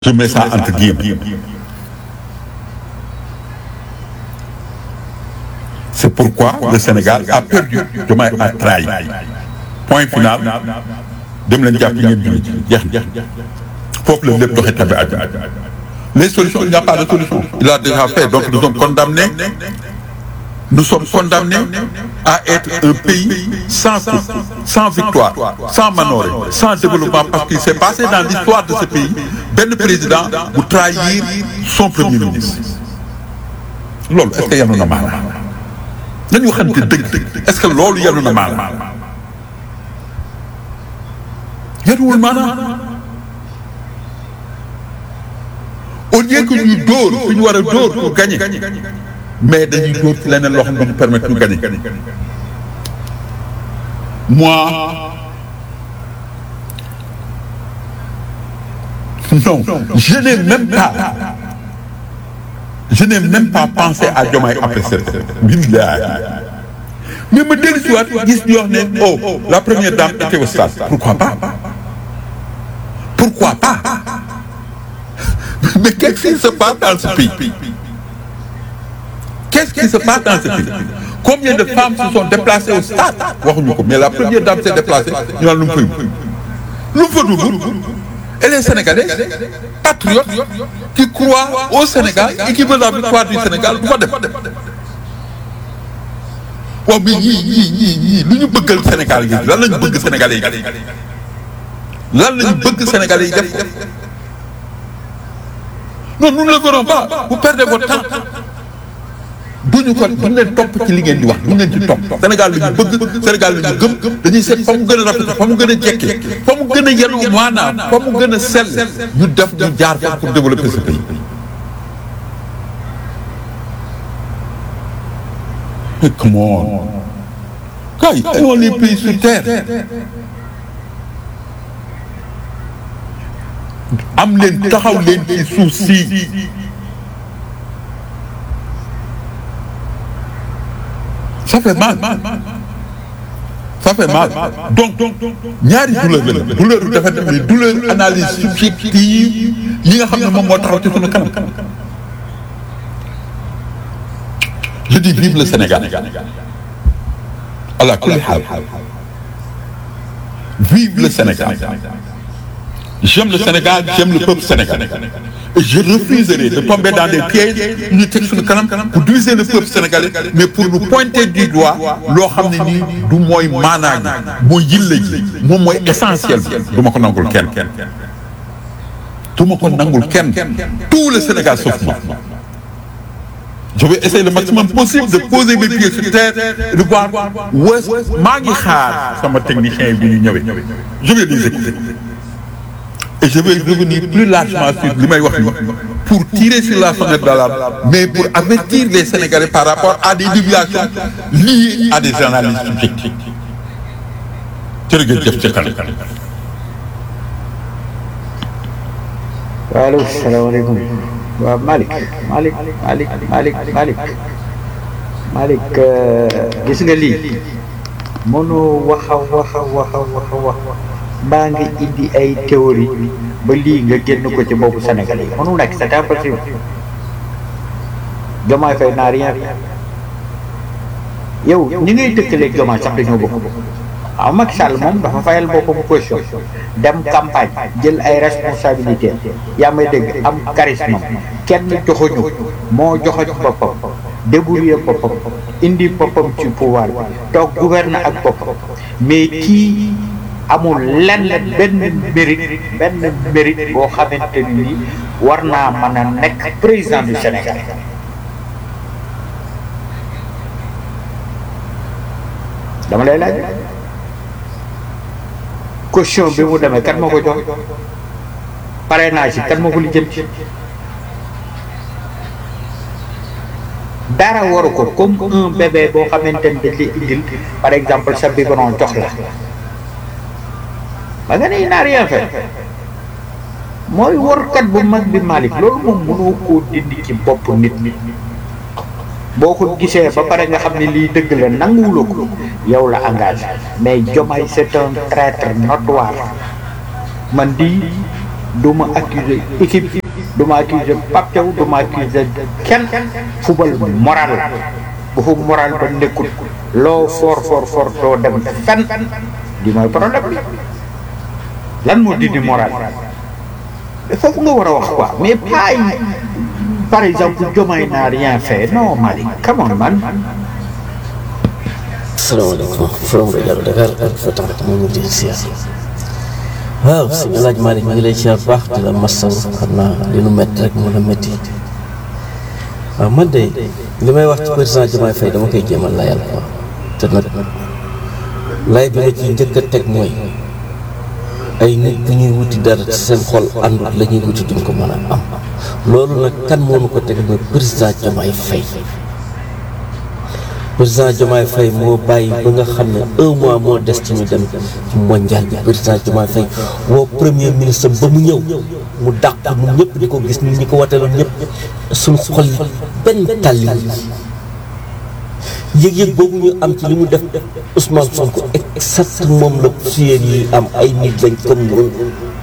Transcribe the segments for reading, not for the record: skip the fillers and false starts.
Je mets ça entre guillemets. C'est pourquoi le Sénégal a perdu. Diomaye a trahi. Point final. dem leen jàpp ngeen julli jeex na foofu la lépp doxee tamit àddina. Les solutions, il n'y a pas de solution. Il a déjà fait. Donc nous sommes condamnés. Nous sommes condamnés à être un pays sans victoire, sans manoré, sans développement, parce qu'il s'est passé dans l'histoire de ce pays, ben président pour trahir son premier ministre. Lolo, est-ce qu'il y a un mal? Est-ce que lolo, il y a un mal? Il y a un mal? Au lieu que nous dors pour gagner. Mais dañuy dóor ci leneen loo xam ne ñu permettre ñu gagner. Moi non, je n'ai même pas pensé à Diomaye après cette billahi. Mais me dellu si waat gis ñu wax ne oh la première dame était au stade. Pourquoi pas? Mais qu'est-ce qui se passe dans ce pays? Qu'est-ce qui se passe dans ce pays? Combien de femmes se sont déplacées au stade? Mais la première dame s'est déplacée. Et les Sénégalais, patriotes, qui croient au Sénégal et qui veulent la victoire du Sénégal, mais nous bëgg le Sénégal yi lan lañu bëgg Sénégalais yi lan lañu bëgg Sénégalais yi def non nous ne le ferons pas. Vous perdez votre temps. duñu leen topp ci li ngeen di wax duñu leen ci topp Sénégal la ñu bëgg Sénégal la ñu gëm dañuy seet fa mu gën a rafet fa mu gën a jekke fa mu gën a yenu maanaam fa mu gën a sell ñu def ñu jaar fa pour développer ce pays. Mais come on kay ayons les pays sur terre am leen taxaw leen ci suuf si. Ça fait mal. Donc ñaari douleur dafa dem douleur analyse subjective yi nga xam ne moom moo taxaw ci sunu kanam. Je dis vive le Sénégal. Allah kulli haal. Vive le Sénégal. J'aime le Sénégal, j'aime le peuple sénégalais. Et je refuserai de tomber dans des pièges ñu teg suñu kanam pour diviser le peuple sénégalais mais pour nous pointer du doigt loo xam ne nii du mooy maanaa gi mooy yille ji moom mooy essentiel bi du ma ko nangul kenn tout le Sénégal sauf moi. Je vais essayer le maximum possible de poser mes pieds sur terre et de voir où est maa ngi xaar sama technicien bi ñu ñëwee je vais les écouter. Et je vais revenir plus largement sur li may wax ni pour tirer sur la sonnette d'alarme mais pour avertir les Sénégalais par rapport à des déviations liées à des analyses subjectives. jërëjëf ci kanam. allo salaamaaleykum waaw Malick gis nga lii mënoo wax mbaa nga indi ay théorie ba lii nga génn ko ci boppu Sénégalais yi mënul nekk c'est impossible. Diomaye Faye n'a rien fait yow ñi ngay tëkkaleeg Diomaye sax dañoo bokk waaw Macky Sall moom dafa fayal boppam position dem campagne jël ay responsabilités yaa may dégg am charisme kenn joxoñu moo joxoñ boppam débrouiller boppam indi boppam ci pouvoir bi toog gouverner ak boppam mais kii amul lenn benn mérite boo xamante ni war naa mën a nekk président du Sénégal. dama lay laaj caution bi mu demee kan moo ko jox parrainage yi kan moo ko lijjanti dara waru ko comme un bébé boo xamante ni dañ lay indil par exemple sa biberon jox la. ba nga ne n'a rien fait mooy warkat bu mag bi Malick loolu moom mënoo koo dindi ci bopp nit boo ko gisee ba pare nga xam ne lii dëgg la nanguwuloo ko yow la engagé mais Diomaye c'est un traître notoire man di du ma accuser équipe du ma accuser Pape Thiaw du ma accuser kenn football moral bu fa moral ba nekkul loo fort doo dem fenn di mooy problème bi lan moo dindi moral foofu nga war a wax quoi mais pas par exemple Diomaye n'a rien fait non Malick come on man. asalaamaaleykum from rajo Dakar ak fa tax moom ñu di siyaar waaw sëñ El Hadj Malick ñu ngi lay siyaar baax di la masaw xam naa li nu métti rek mën a métti waaw man de li may wax ci président Diomaye Faye dama koy jéem a layal quoi te nag lay bi ma ci njëkk a teg mooy ay nit bu ñuy wuti dara ci seen xol àndut la ñuy wuti duñ ko mën a am loolu nag kan moo nu ko teg mooy président Diomaye Faye. président Diomaye Faye moo bàyyi ba nga xam ne 1 mois moo des ci ñu dem ci mondial bi président Diomaye Faye woo premier ministre ba mu ñëw mu dàq ñun ñëpp di ko gis ñun ñi ko wataloon ñëpp suñu xol yi benn tàlli yëg-yëg boobu ñu am ci li mu def Ousmane Sonko exact moom la suyeen yi am ay nit lañ comme noonu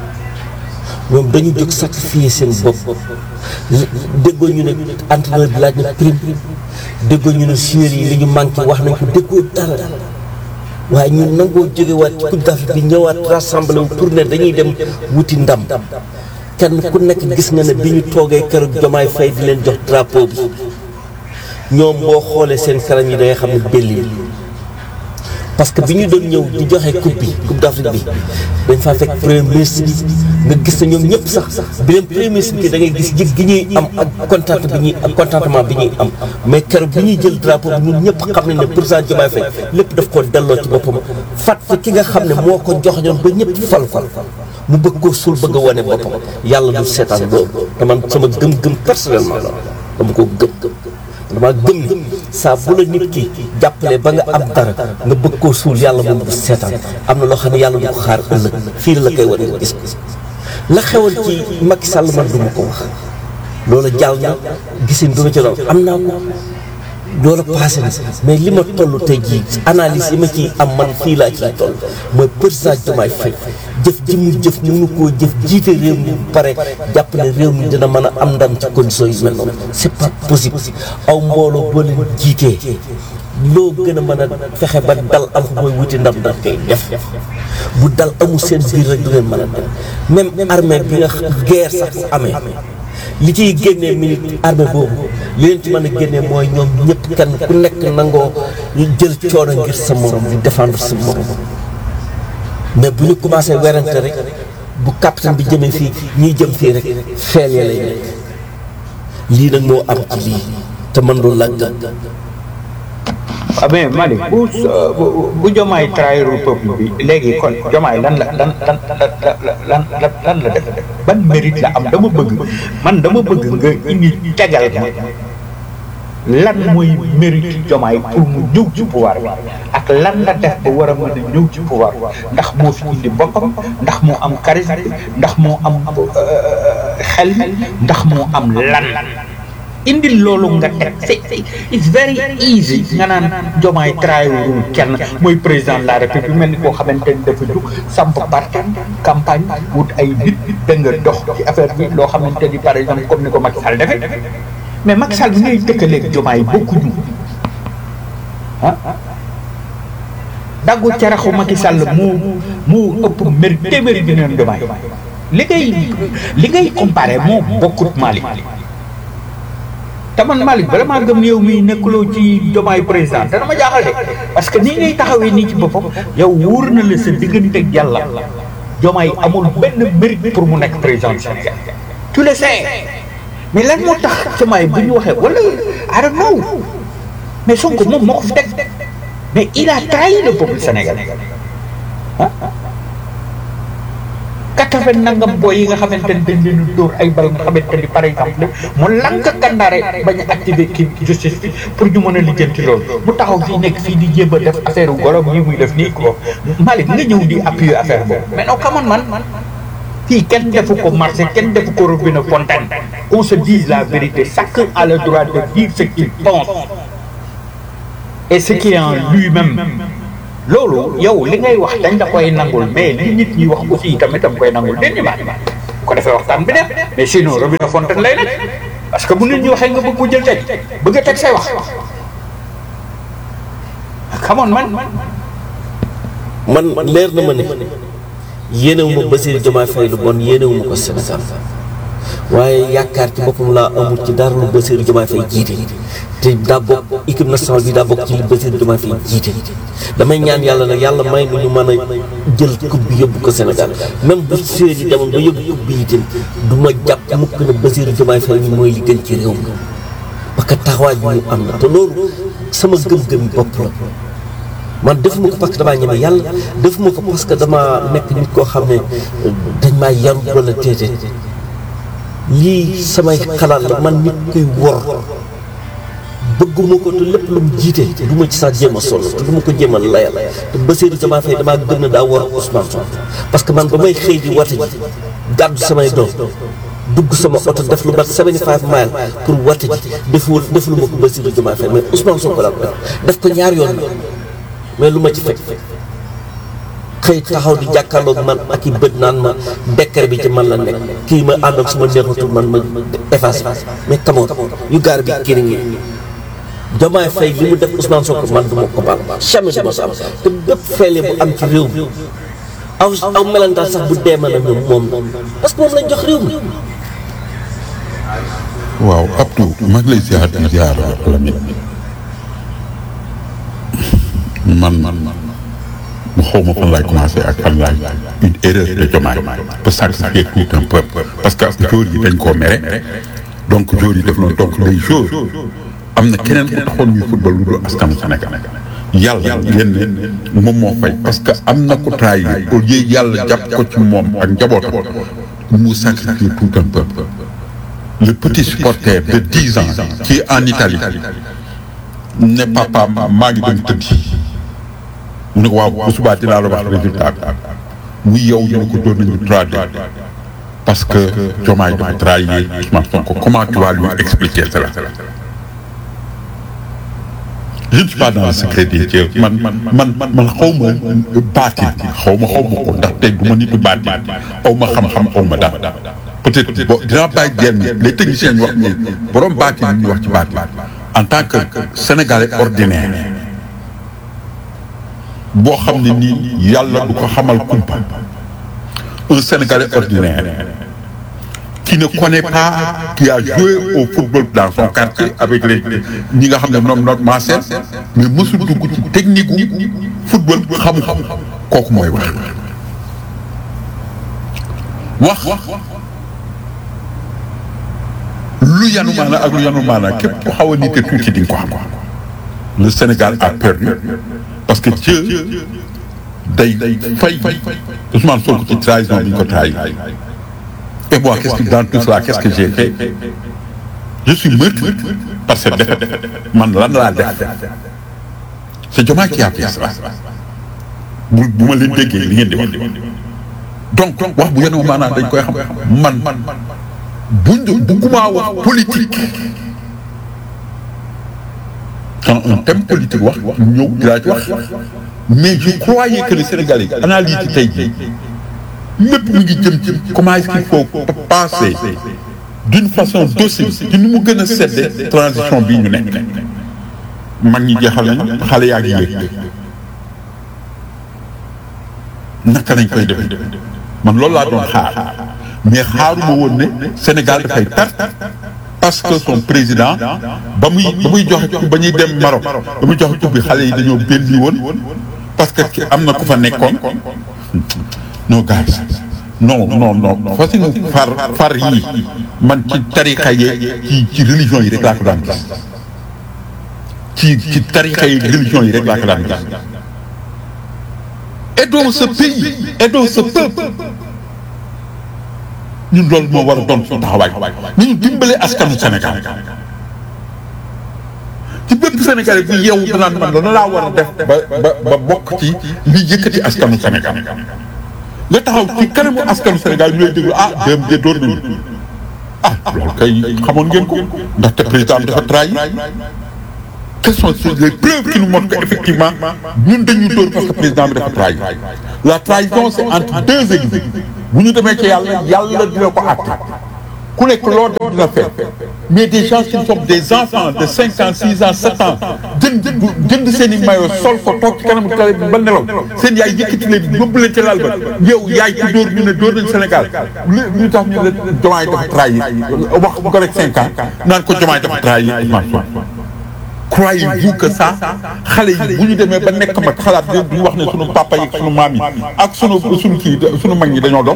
ñoom dañu jóg sacrifier seen bopp déggoo ñu ne entraîneur bi laaj na prime déggoo ñu ne joueurs yi li ñu manqué wax nañ ko déggoo dara waaye ñun nangoo jógewaat ci Coupe d'Afrique bi ñëwaat rassemblé wu tourné dañuy dem wuti ndam kenn ku nekk gis nga ne bi ñu toogee keroog Diomaye Faye di leen jox drapeau bi ñoom boo xoolee seen kanam yi da nga xam ne belli parce que bi ñu doon ñëw di joxe coupe d'Afrique bi dañ faa fekk premier ministre bi nga gis ne ñoom ñëpp sax bi leen premier ministre bi da ngay gis jig gi ñuy am ak contentement bi ñuy am mais keroog bi ñuy jël drapeau bi ñun ñëpp xam nañ ne président Diomaye Faye lépp daf koo delloo ci boppam fàtte ki nga xam ne moo ko jox ñoon ba ñëpp fal mu bëgg koo suul bëgg a wane boppam yàlla du seetaan loolu te man sama gëm-gëm personnellement la dama ko gëm dama gëm ni saa bu la nit ki jàppale ba nga am dara nga bëgg koo suul yàlla moom du seetaan am na loo xam ne yàlla du ko xaar ëllëg fii la koy wane nga gis ko la xewoon ci Macky Sall man du ma ko wax loola jàll na gisin du ma ci loolu am naa ko loola passé na mais li ma toll tey jii analyse yi ma ciy am man fii laa ciy toll mooy président Diomaye Faye jëf ji mu jëf mënu koo jëf jiite réew mi pare jàpp ne réew mi dina mën a am ndam ci conditions yu mel noonu c'est pas possible aw mbooloo boo leen jiitee loo gën a mën a fexe ba dal am ko mooy wuti ndam da koy def bu dal amul seen biir rek du leen mën a dem même armée bi nga guerre sax bu amee li ciy génnee minute armée boobu li leen ci mën a génnee mooy ñoom ñëpp kenn ku nekk nangoo jël coono ngir sa morom di défendre sa morom mais bu ñu commencé werante rek bu capitaine bi jëmee fii ñuy jëm fii rek feel ya lay nekk lii nag moo am ci lii te man loolu laa gën. ah mais Malick bu Diomaye trahirul peuple bi léegi kon Diomaye lan la def ban mérite la am dama bëgg nga indi tegal ma lan mooy mérite Diomaye pour mu ñëw ci pouvoir bi ak lan la def ba war a mën a ñëw ci pouvoir ndax moo fi indi boppam ndax moo am charisme ndax moo am xel ndax moo am lan indil loolu nga teg it's very easy nga naan Diomaye trahirul kenn mooy président de la république mel ni koo xamante ni dafa jug samp parti campagne wut ay nit da nga dox ci affaire bi loo xamante ni par exemple comme ni ko Macky Sall defee mais Macky Sall bi ngay tëkkaleeg Diomaye bokkuñu ah daggu caraxu Macky Sall moo ëpp mérite téeméeri bi neen Diomaye li ngay comparé moo bokkut Malick te man Malick vraiment gëm yow mii nekkuloo ci Diomaye président te dama jaaxal de parce que nii ngay taxawee nii ci boppam yow wóor na la sa digganteeg yàlla Diomaye amul benn mérite pour mu nekk président du Sénégal tu le sais mais lan moo tax Diomaye bu ñu waxee wala I don't know mais Sonko moom moo ko fi teg mais il a trahi le peuple sénégalais ah 80 nangam booy yi nga xamante ne dañ leen dóor ay bal nga xamante ni par exemple mu lank kandaare bañ a activé kii justice bi pour ñu mën a lijjanti loolu mu taxaw fii nekk fii di jéem a def affaire golom yi muy def nii ko Malick nga ñëw di appuyer affaire boobu mais non kamoon man fii kenn defu ko marché kenn defu ko robinet fontaine qu'on se dise la vérité chacun a le droit de dire ce qu'il pense et ce qui est en lui-même loolu yow li ngay wax dañ la koy nangul mais li nit ñi wax aussi tamit dam koy nangul dén ñu baat ko defee waxtaan bi neex mais sinon robinet fontaine lay nekk parce que bu nit ñi waxee nga bëgg mu jël teg bëgg a teg say wax come on man leer na ma ne yéenewuma Bassirou Diomaye Faye lu bon yéenewuma ko Sénégal waaye yaakaar ci boppam laa amul ci dara lu Bassirou Diomaye Faye jiite te daa bokk équipe nationale bi daa bokk ci li Bassirou Diomaye Faye jiite damay ñaan yàlla nag yàlla may nu ñu mën a jël coupe bi yóbbu ko Sénégal même bu séer yi demoon ba yóbbu coupe bi itam du ma jàpp mukk na Bassirou Diomaye Faye mi mooy li gën ci réew mi parce que taxawaay bi mu am na te loolu sama gëm-gëm bopp la man defuma ko parce que damaa ñeme yàlla defuma ko parce que damaa nekk nit koo xam ne dañ maa yaru wala téete lii samay xalaat la man nit kuy wor bëgguma ko te lépp lu mu jiite du ma ci sax jéem a sonn te du ma ko jéem a layal te Bassirou Diomaye Faye damaa gëm ne daa war Ousmane Sonko parce que man ba may xëy di wate ji gàddu samay doom dugg sama oto def lu mat 75 miles pour wate ji def lu ma ko Bassirou Diomaye Faye mais Ousmane Sonko laa ko def ko ñaar yoon mais lu ma ci fekk xëy taxaw di jàkkaarloog man ak i bët naan ma décret bi ci man la nekk kii ma ànd ak suma neexatul man ma effacé mais kamoon yu gaar bi kii ngi Diomaye Faye li mu def Ousmane Sonko man du ma ko baal jamais du ma sa am te bépp feele bu am ci réew mi aw melantaan sax bu dee ma ne moom parce que moom lañ jox réew mi. waaw Abdou maa ngi lay ziar di ziar Lamine man mu xaw ma fan laay commencé ak fan laay une erreur de Diomaye pour sacrifier tout un peuple parce que joueurs yi dañ koo mere donc joueurs yi def na donc les joueurs am na keneen ku taxoon ñuy football lu dul askanu Sénégal yàlla yéen moom moo fay parce que am na ku trahir au lieu yàlla jàpp ko ci moom ak njabootam mu sacrifier tout un peuple le petit supporter de 10 ans qui est en Italie ne papa maa ngi dem tëddi mu ne ko waaw bu subaa dinaa la wax résultat bi muy yow ñu ne ko doon nañu 3-2 parce que Diomaye dafa trahir Ousmane Sonko comment tu vas lui expliquer cela. Je ne suis pas dans le secret des dieux man xaw ma baatin xaw ma ko ndax tey du ma nitu baatin aw ma xam-xam aw ma dara peut-être bon dinaa bàyyi genn les techniciens ñu wax ni borom baatin ñu wax ci baatin en tant que sénégalais ordinaire boo xam ne nii yàlla du ko xamal kumpa un sénégalais ordinaire qui ne connaît pas qui a joué au football dans son quartier avec les ñi nga xam ne ñoom notre mancelle mais mësul dugg ci technique gu football xamu kooku mooy wax lu yanu maana ak lu yanu maana képp ku xaw a nite tuuti di nga ko xam le Sénégal a perdu parce que Dieu day fay Ousmane Sonko ci trahison bi ñu ko trahi. Et moi, dans tout cela, qu'est-ce que j'ai fait? Je suis meurtri par cette défaite. Man lan laa def. C'est Diomaye qui a fait ça. bu ma leen déggee li ngeen di wax. donc wax bu yenoo maanaam dañ koy xam man bugguma wax politique. quand un thème politique wax ñëw dinaa ci wax. mais je croyais que les Sénégalais analyse ci tey jii. lépp mu ngi jëm ci comment est-ce qu'il faut passer d'une façon docile ci ni mu gën a sedde transition bii ñu nekk mag ñi jeexal nañ xale yaa ngi yéeg naka lañ koy def man loolu laa doon xaar mais xaaruma woon ne Sénégal dafay perte parce que son président ba muy joxe ba ñuy dem Maroc ba muy joxe coupe bi xale yi dañoo belli woon parce que am na ku fa nekkoon. non gars non façon far yii man ci tarixa yi ci religion yi rek laa ko daan gis ci tarixa yi religion yi rek laa ko daan gis. aidons ce pays aidons ce peuple ñun loolu moo war a doon suñu taxawaay ñu dimbale askanu Sénégal ci bépp Sénégalais bi yeewu danaan man dana laa war a def ba bokk ci li yëkkati askanu Sénégal. nga taxaw ci kanamu askanu Sénégal ñu lay déglu déem de doon nañu loolu kay xamoon ngeen ko ndaxte président dafa trahi quelles sont les preuves qui nous montrent qu'effectivement ñun dañuy dóor parce que président bi dafa trahir la trahison c'est entre deux églises bu ñu demee ci yàlla dina ko àtte ku nekk loo def dina fekk mais des gens qui sont des enfants de 5 ans 6 ans 7 ans jënd seen i maillot sol ko toog ci kanamu télé bi ba nelaw seen yaay yëkkati leen yóbbu leen ci lal ba yow yaay ci dóor ñu ne dóor nañ Sénégal lu tax ñu ne Diomaye dafa trahir wax bu ko rek 5 ans naan ko Diomaye dafa trahir Ousmane Sonko. Croyez-vous que ça xale yi bu ñu demee ba nekk mag xalaat duñu wax ne sunu papa yi sunu maam yi ak sunu kii sunu mag ñi dañoo dox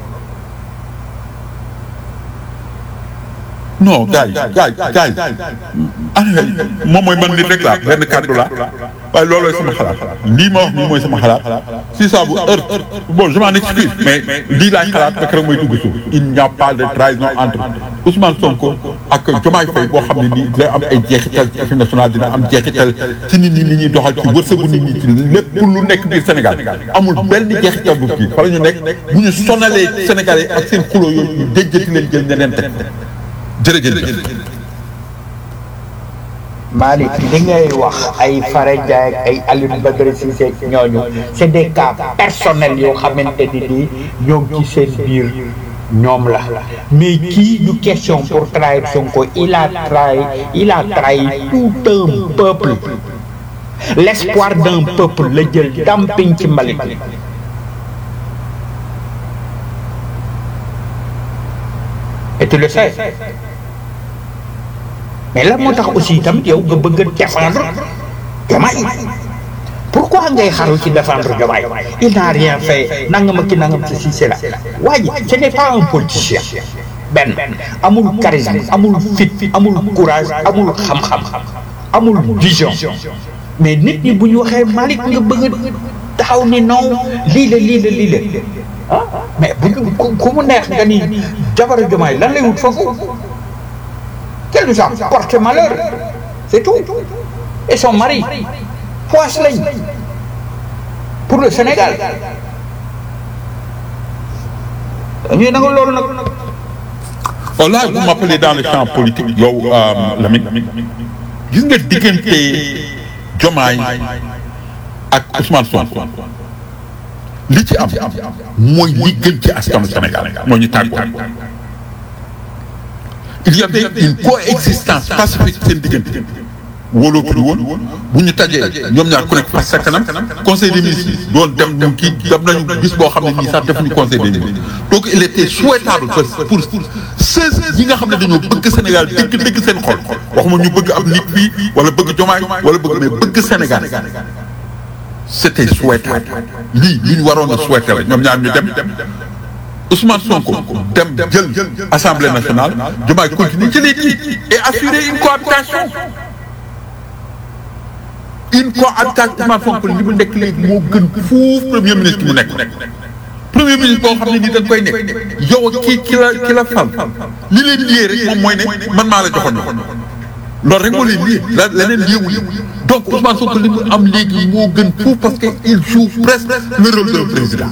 non gars yi moom mooy man nit rek laa benn kàddu la waaye loolooy sama xalaat lii ma wax nii mooy sama xalaat si ça vous heurte bon je m'en excuse mais lii laay xalaat fekk rek mooy dugg suuf il n'y a pas de trahison entre Ousmane Sonko ak Diomaye Faye boo xam ne nii dina am ay jeexital ci Assemblée nationale dina am jeexital ci nit ñi ni ñuy doxal ci wërsëgu nit ñi ci lépp pour lu nekk biir Sénégal amul benn jeexital bu kii fa la ñu nekk bu ñu sonalee Sénégalais ak seen xuloo yooyu ñu déjjati leen jël ñeneen teg jërëjëf. Malick li ngay wax ay Fara Ndiaye ak ay Alioune Badara Cissé ñooñu c'est des cas personnels yoo xamante ni nii ñoom ci seen biir ñoom la mais kii du question pour trahir Sonko il a trahi tout un peuple l'espoir d'un peuple la jël damping ci mbalit et tu le sais mais la moo tax aussi itam yow nga bëgg a défendre Diomaye pourquoi ngay xaru ci défendre Diomaye il n'a rien fait nangam ak ki nangam ci c'est là waa ji ce n'est pas un politicien benn amul charisme amul fit amul courage amul xam-xam amul vision mais nit ñi bu ñu waxee Malick nga bëgg a taxaw ni non lii la ah mais bu ñu ku mu neex nga ni jabaru Diomaye lan lay wut foofu qu'elle nous a porté malheur c'est tout et son mari poisse lañ pour le Sénégal ñuy nangu loolu nag. Oh là, vous m'appelez dans le champ politique yow Lamine gis nga diggante Diomaye ak Ousmane Sonko li ci am mooy li gën ci askanu Sénégal moo ñu tàggoo il y avait une coexistence pacifique seen diggante wóolootul woon bu ñu tajee ñoom ñaar ku nekk fas sa kanam conseil des ministres doon dem ñu kii dem nañu bis boo xam ne nii sax defuñu conseil des ministres donc il était souhaitable pour ceux yi nga xam ne dañoo bëgg Sénégal dëgg seen xol waxuma ñu bëgg ab nit fii wala bëgg Diomaye wala bëgg mais bëgg Sénégal c'était souhaitable lii li ñu waroon a souhaiter la ñoom ñaar ñu dem Ousmane Sonko dem jël Assemblée nationale Diomaye continue ci léegi et assurer une cohabitation Ousmane Sonko li mu nekk léegi moo gën fuuf premier ministre mu nekk premier ministre boo xam ne nii dañ koy nekk yow ki la fal li leen liyee rek moom mooy ne man maa la joxoon loolu rek moo leen liyee leneen liyeewul donc Ousmane Sonko li mu am léegi moo gën fuuf parce que il joue presque le rôle d'un président.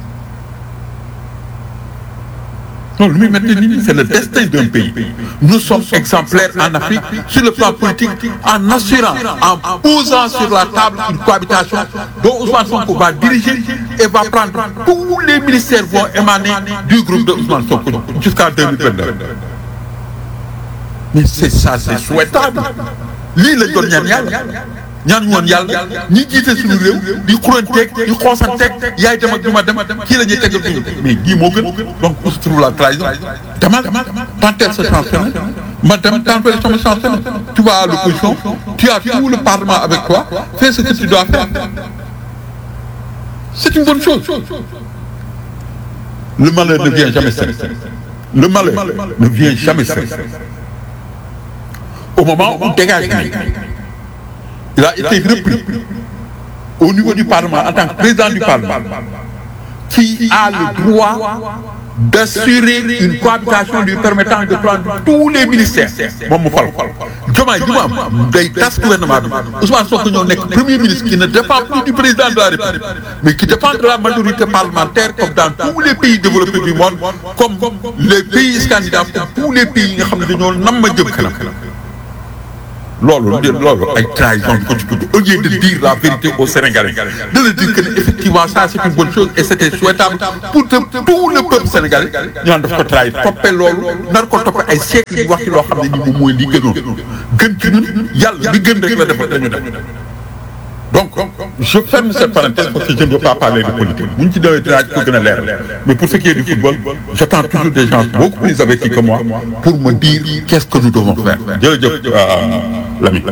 Non, lui maintenant, c'est le destin d'un pays. Nous sommes exemplaires en Afrique sur le plan politique en assurant, en posant sur la table une cohabitation dont Ousmane Sonko va diriger et va prendre tous les ministères vont émaner du groupe de Ousmane Sonko jusqu'en 2022. Mais c'est ça, c'est souhaitable. Lii la doon ñaan woon yàlla ñi jiite suñu réew di xuranteeg di xoosanteeg yaay dem ak du ma dem kii la ñuy tegal suñu mais lii moo gën donc on se trouve la trahison demal tenter sa chance ma dem tenter sama chance tu vas à l'opposition tu as tout le parlement avec toi fais ce que tu dois faire c'est une bonne chose le malheur ne vient jamais seul le malheur ne vient jamais seul au moment où dégage il a été repris au niveau du Parlement en tant que président du Parlement qui a le droit d'assurer une cohabitation lui permettant de prendre tous les ministères moom mu fal Diomaye ji mu am day tas gouvernement bi Ousmane Sonko ñoo nekk premier ministre qui ne dépend plus du président de la République mais qui dépend de la majorité parlementaire comme dans tous les pays développés du monde comme les pays scandinaves comme tous les pays yi nga xam ne dañoo nam ma jëm kanam loolu ay trahison bi ko ci tudd au lieu de dire la vérité aux Sénégalais de leur dire que effectivement ça c'est une bonne chose et c'était souhaitable pour tout le peuple sénégalais ñu naan daf ko trahir toppee loolu nar ko toppee ay siècle di wax ci loo xam ne ni moom mooy li gënoon gën ci ñun yàlla li gën rek la defal dañu def donc je ferme cette parenthèse parce que je ne veux pas parler de politique bu ñu ci demee dinaa ko gën a leer mais pour ce qui est du football j'attends toujours des gens beaucoup plus avertis que moi pour me dire qu'est-ce que nous devons faire jërëjëf Lamine.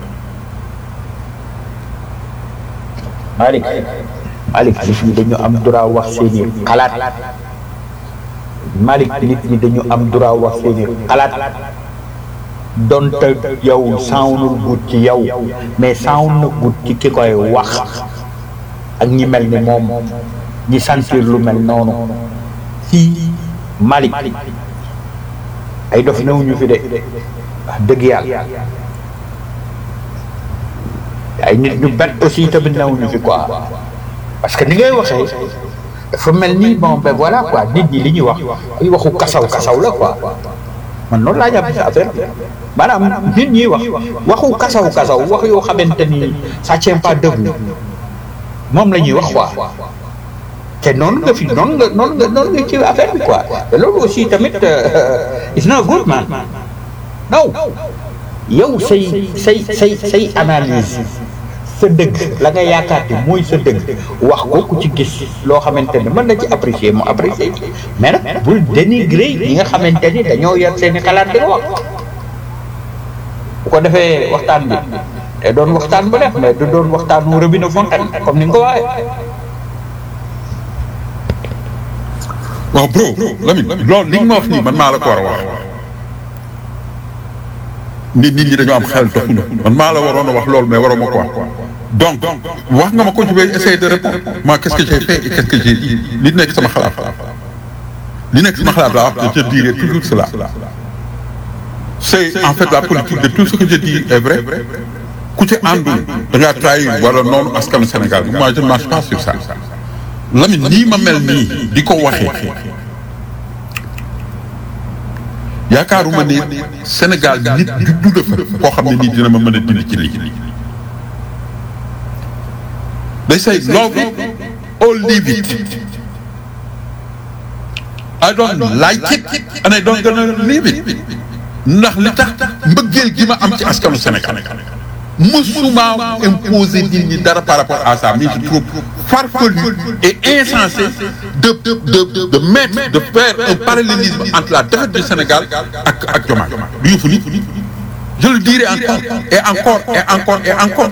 Malick nit ñi dañu am droit wax seeni xalaat Malick nit ñi dañu am droit wax seeni xalaat donte yow sawnul gut ci yow mais sawn na gut ci ki koy wax ak ñi mel ni moom ñi sentir lu mel noonu fii Malick ay dof newuñu fi de wax dëgg yàlla ay nit ñu bet aussi tamit newuñu fi quoi parce que ni ngay waxee dafa mel ni bon ben voilà quoi nit ñi li ñuy wax ay waxu kasaw la quoi man noonu laa jàpp ci affaire bi maanaam nit ñi waxu kasaw wax yoo xamante ni ça tient pas debout moom la ñuy wax quoi te noonu nga ci affaire bi quoi te loolu aussi tamit it's not good man non yow say analyse sa dëgg la nga yaakaar ni mooy sa dëgg wax ko ku ci gis loo xamante ne mën na ci apprécier mu apprécier mais nag bul dénigrer ñi nga xamante ni dañoo yor seeni xalaat di wax bu ko defee waxtaan bi te doon waxtaan bu def mais du doon waxtaanu robinet fontaine comme ni nga ko waxee. waaw bro Lamine loolu li nga ma wax nii man maa la ko war a wax nit ñi dañoo am xel doxuñu man maa la waroon a wax loolu mais waroo ma ko wax donc wax nga ma ko je vais essayer de répondre moi qu'est-ce que j'ai fait et qu'est-ce que j'ai dit li nekk sama xalaat laa wax je dirai toujours cela c'est en fait la politique de tout ce que je dis est vrai ku ci àndul da ngaa trahir wala noonu askanu Sénégal moi je ne marche pas sur ça Lamine nii ma mel nii di ko waxee yaakaaruma ne Sénégal nit juddu dafa koo xam ne nii dina ma mën a dindi ci lii they say love it or leave it I don't like it and I don't gonna leave it ndax li tax mbëggeel gi ma am ci askanu Sénégal mësuma imposer nit ñi dara par rapport à ça mais je trouve farfelu et insensé de mettre de faire un parallélisme entre la défaite du Sénégal ak Diomaye du yëfu nit je le dirai encore et encore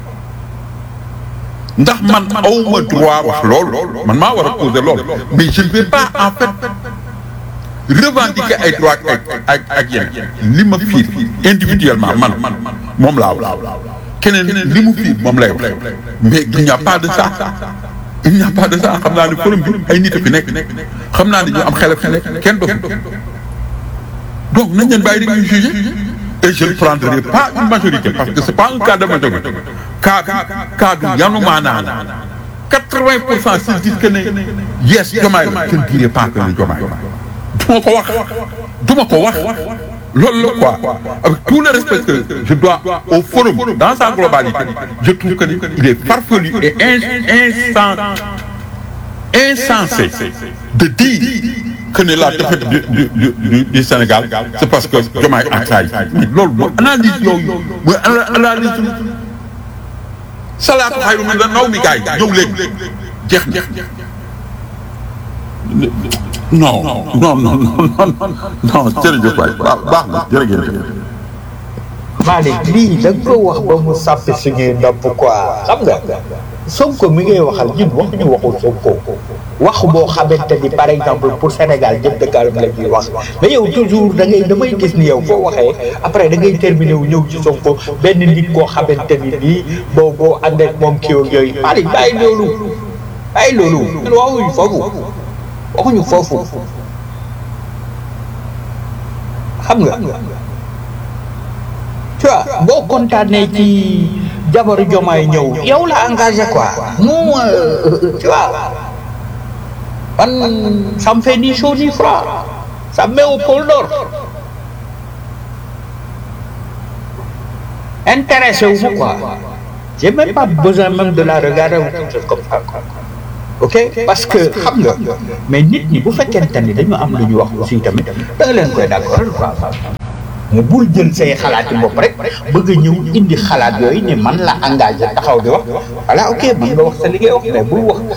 ndax man awma droit wax loolu man maa war a poser loolu mais je ne vais pas en fait revendiquer ay droits ak yeneen li ma fiir individuellement man moom laa wax keneen li mu fiir moom lay wax mais il n'y a pas de ça xam naa ne forum bi ay nit a fi nekk xam naa ne ñu am xel fi nekk kenn dof donc nañ leen bàyyi rek ñu juger et je ne prendrai pas une majorité parce que c'est pas un cas de majorité cas du yanu maanaa 80% s'ils disent que ne yes Diomaye je ne dirai pas que ne Diomaye duma ko wax loolu la quoi avec tout le respect que je dois au forum dans sa globalité je trouve que il est farfelu et insensé de dire que ne la défaite du Sénégal c'est parce que Diomaye a trahi loolu mooy analyse yooyu mooy analyse salaatu xayru mina nawmi gaay ñëw léegi jeex na non jërëjëf waay baax na jërëjëf. Malick lii da nga ko wax ba mu sàppi suñuy nopp quoi xam nga Sonko mi ngay waxal ñun waxuñu waxul Sonko wax boo xamante ni par exemple pour Sénégal jëm dëkkaaram la ñuy wax mais yow toujours damay gis ni yow foo waxee après da ngay terminé wu ñëw ci Sonko benn nit koo xamante ni nii boo ànd ak moom kii ak yooyu Malick bàyyi loolu ñun waxuñu foofu xam nga tu vois boo kontaanee ci jabaru Diomaye ñëw yow la engagé quoi nous tu vois man ça me fait ni chaud ni froid ça me met au pôle nord intéressé wu ma quoi j'ai même pas besoin même de la regarder ou quelque chose comme ça quoi. ok parce que xam nga mais nit ñi bu fekkente ni dañu am lu ñu wax aussi tamit da nga leen koy d'accord quoi mais bul jël say xalaat yi bopp rek bëgg a ñëw indi xalaat yooyu ni man la engagé taxaw di wax voilà ok mën nga wax sa liggéey wax mais bul wax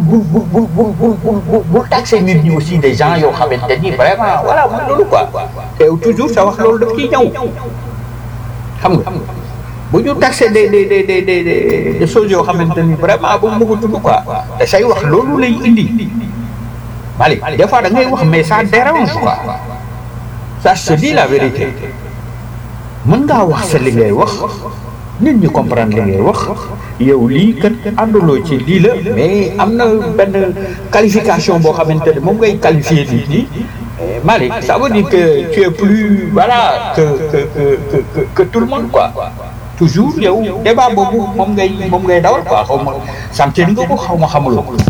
bul taxé nit ñi aussi des gens yoo xamante ni vraiment voilà mooy loolu quoi te toujours sa wax loolu daf ciy ñëw xam nga bu ñu taxé des choses yoo xamante ni vraiment bu mu ko tudd quoi te say wax loolu lay indi Malick des fois da ngay wax mais ça dérange quoi ça je te dis la vérité mën ngaa wax sa li ngay wax nit ñi comprendre li ngay wax yow lii kat ànduloo ci lii la mais am na benn qualification boo xamante ne moom ngay qualifier nit ñi Malick ça veut dire que tu es plus voilà que tout le monde quoi toujours yow débat boobu moom ngay dawal quoi xaw ma santé nga ko xaw ma xamuloo ko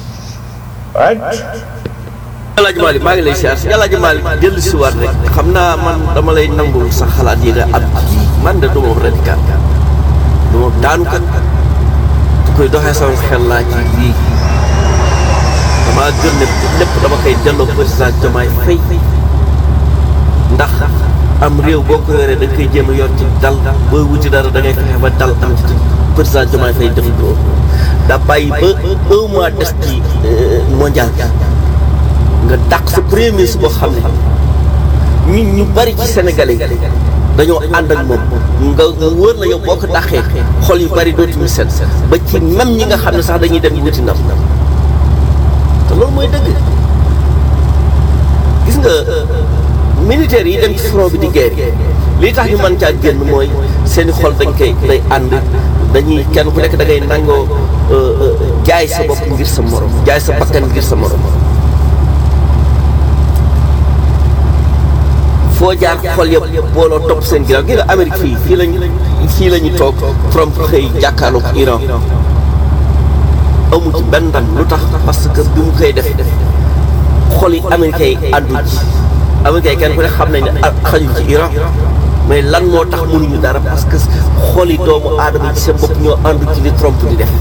Alaaji Malick maa ngi lay siyaar si Alaaji Malick dellu si waat rek xam naa man dama lay nangul sa xalaat yi nga am man de du ma radical du ma daanukat du koy doxee sama xel laa ci lii damaa gën ne lépp dama koy delloo président Diomaye Faye ndax am réew boo ko yoree da nga koy jéem a yor ci dal booy wuti dara da ngay fexe ba dal am ci président Diomaye Faye def loolu da bàyyi ba 1 mois des ci mondial nga dàq sa premier ministre boo xam ne ñun ñu bari ci Sénégalais yi dañoo ànd ak moom nga wóor la yow boo ko dàqee xol yu bari dootuñu set ba ci même ñi nga xam ne sax dañuy dem wuti ndam te loolu mooy dëgg gis nga militaires yi dem ci front bi di guerre lii tax ñu mën caa génn mooy seeni xol dañ koy day ànd dañuy kenn ku nekk da ngay nangoo jaay sa bopp ngir sa morom jaay sa bakkan ngir sa morom foo jaar xol yëpp booloo topp seen ginnaaw gi nga Amérique fii la ñu toog Trump xëy jàkkaarloog Iran amu ci benn ndam lu tax parce que bi mu koy def xol yi américains yi àndu ci américains yi kenn ku ne xam nañ ne xajuñ ci Iran mais lan moo tax mënuñu dara parce que xol yi doomu aadama ci seen bopp ñoo àndu ci li Trump di def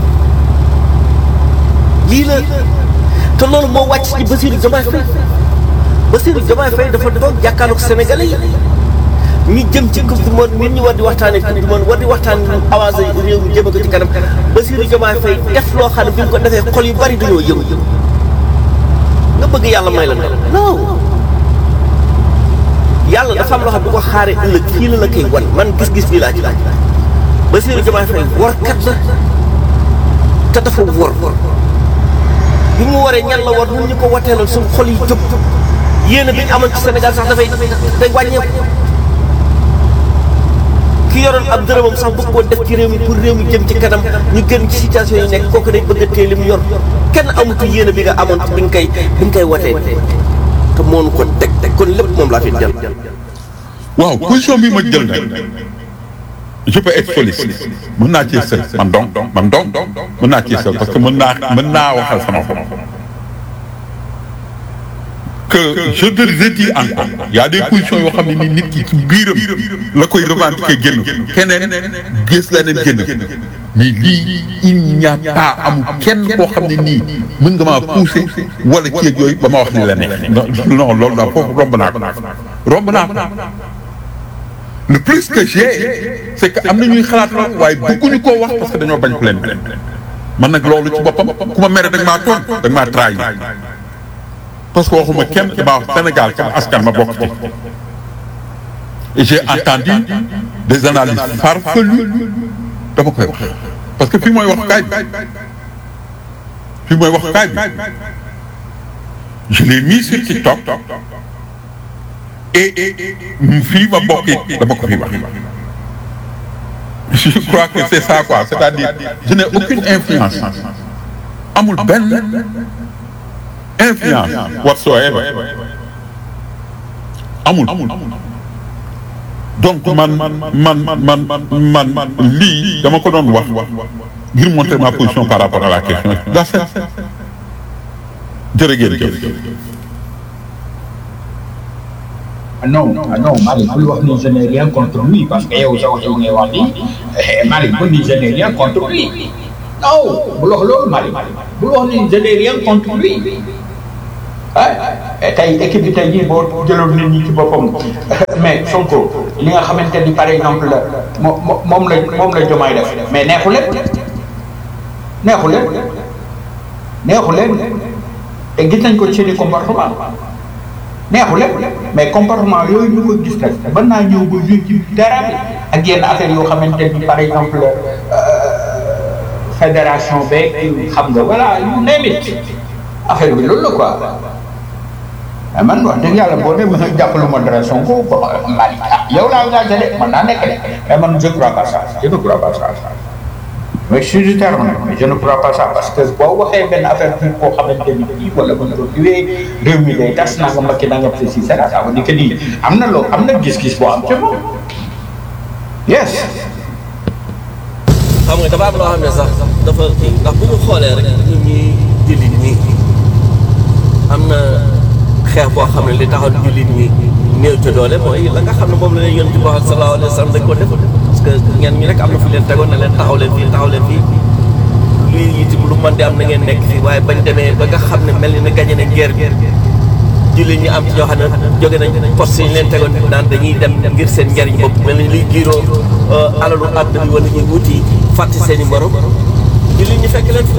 lii la te loolu moo wàcc ci Bassirou Diomaye Faye Bassirou Diomaye Faye dafa doon jàkkaarloog Sénégalais yi ñu jëm ci coupe du monde nit ñi war di waxtaanee coupe du monde war di waxtaan avancé réew mi jëme ko ci kanam Bassirou Diomaye Faye def loo xam ne bi mu ko defee xol yu bari dañoo yëngu nga bëgg yàlla may la ndam non yàlla dafa am loo xam ne du ko xaaree ëllëg fii la koy wan man gis-gis bii laa ci laaj Bassirou Diomaye Faye warkat la te dafa wor bi mu waree ñan la war ñun ñu ko wateeloon suñu xol yi jóg yéen bi ñu amoon ci Sénégal sax dafay day wàññeeku ki yoroon ab dërëmam sax bëgg koo def ci réew mi pour réew mi jëm ci kanam ñu gën ci situation yi nekk kooku day bëgg a téye li mu yor kenn amutu yéen bi nga amoon ci bi nga koy watee te moonu ko teg kon lépp moom laa fi jël. waaw position bi ma jël nag je peux être soliste mën naa cee sël man donc mën naa cee sël parce que mën naa waxal sama bopp que je te redis encore y a des positions yoo xam ne ni nit ki ci biiram la koy revendiquer génn keneen gis leneen génn mais lii il n'y a pas amul kenn koo xam ne nii mën nga maa pousser wala kii ak yooyu ba ma wax ni la nekk non loolu daal foofu romb naa ko le plus que j'ai c'est que am na ñuy xalaat la waaye bëgguñu koo wax parce que dañoo bañ ku leen man nag loolu ci boppam ku ma mere da nga maa tooñ da nga maa trahir parce que waxuma kenn damaa wax Sénégal sama askan ma bokk ci et j'ai entendu des analyses farfelues dama koy wax parce que fii mooy wax kaay bi je l'ai mis sur TikTok et fii ma bokk it dama ko fi wax je crois que c'est ça quoi c'est-à-dire je n'ai aucune influence amul benn influence whatsoever amul donc man lii dama ko doon wax ngir montrer ma position par rapport à la question daa set jërë ngeen jëf non Malick bul wax ni je n'ai rien contre lui parce que yow sa wax yi ngay wax ni Malick bul ni je n'ai rien contre lui non bul wax loolu Malick bul wax ni je n'ai rien contre lui tey équipe bi tey jii boo jëloon nit ñi ci boppam mais Sonko li nga xamante ni par exemple moom la Diomaye def mais neexu leen te gis nañ ko seeni comportement neexu leen mais comportement yooyu ñu ko gis nag mën naa ñëw ba joué ci dara bi ak yenn affaire yoo xamante ni par exemple fédération beeg xam nga voilà yu neemit affaire bi loolu la quoi mais man wax dëgg yàlla boo demee nag jàppalu ma dara Sonko Malick yow laa engagé de man naa nekk de mais man je ne crois pas ça mais je suis du terme mais je ne crois pas ça parce que boo waxee benn affaire bi koo xamante ni kii wala bu ñu ko kiiwee réew mi day tas naa nga makki da nga si ça veut dire que nii am na gis-gis boo am ci moom yes. xam nga dafa am loo xam ne sax dafa kii ndax bu ñu xoolee rek ñun ñuy jullit ñi am na xeex boo xam ne li taxaw jullit ñi néew te doole mooy la nga xam ne moom la leen yonent bi sallallahu alayhi wa sallam dañ ko def parce que ñenn ñi rek am na fu leen tegoon ne leen taxaw leen fii luy itam lu mën di am na ngeen nekk fii waaye bañ demee ba nga xam ne mel ni ne gañe nañ guerre bi jullit ñi am ci ñoo xam ne jóge nañ poste yi ñu leen tegoon naan dañuy dem ngir seen njariñ bopp mel ni luy giiroo alalu àdduna bi wala ñuy wuti fàtte seen i morom jullit ñi fekk leen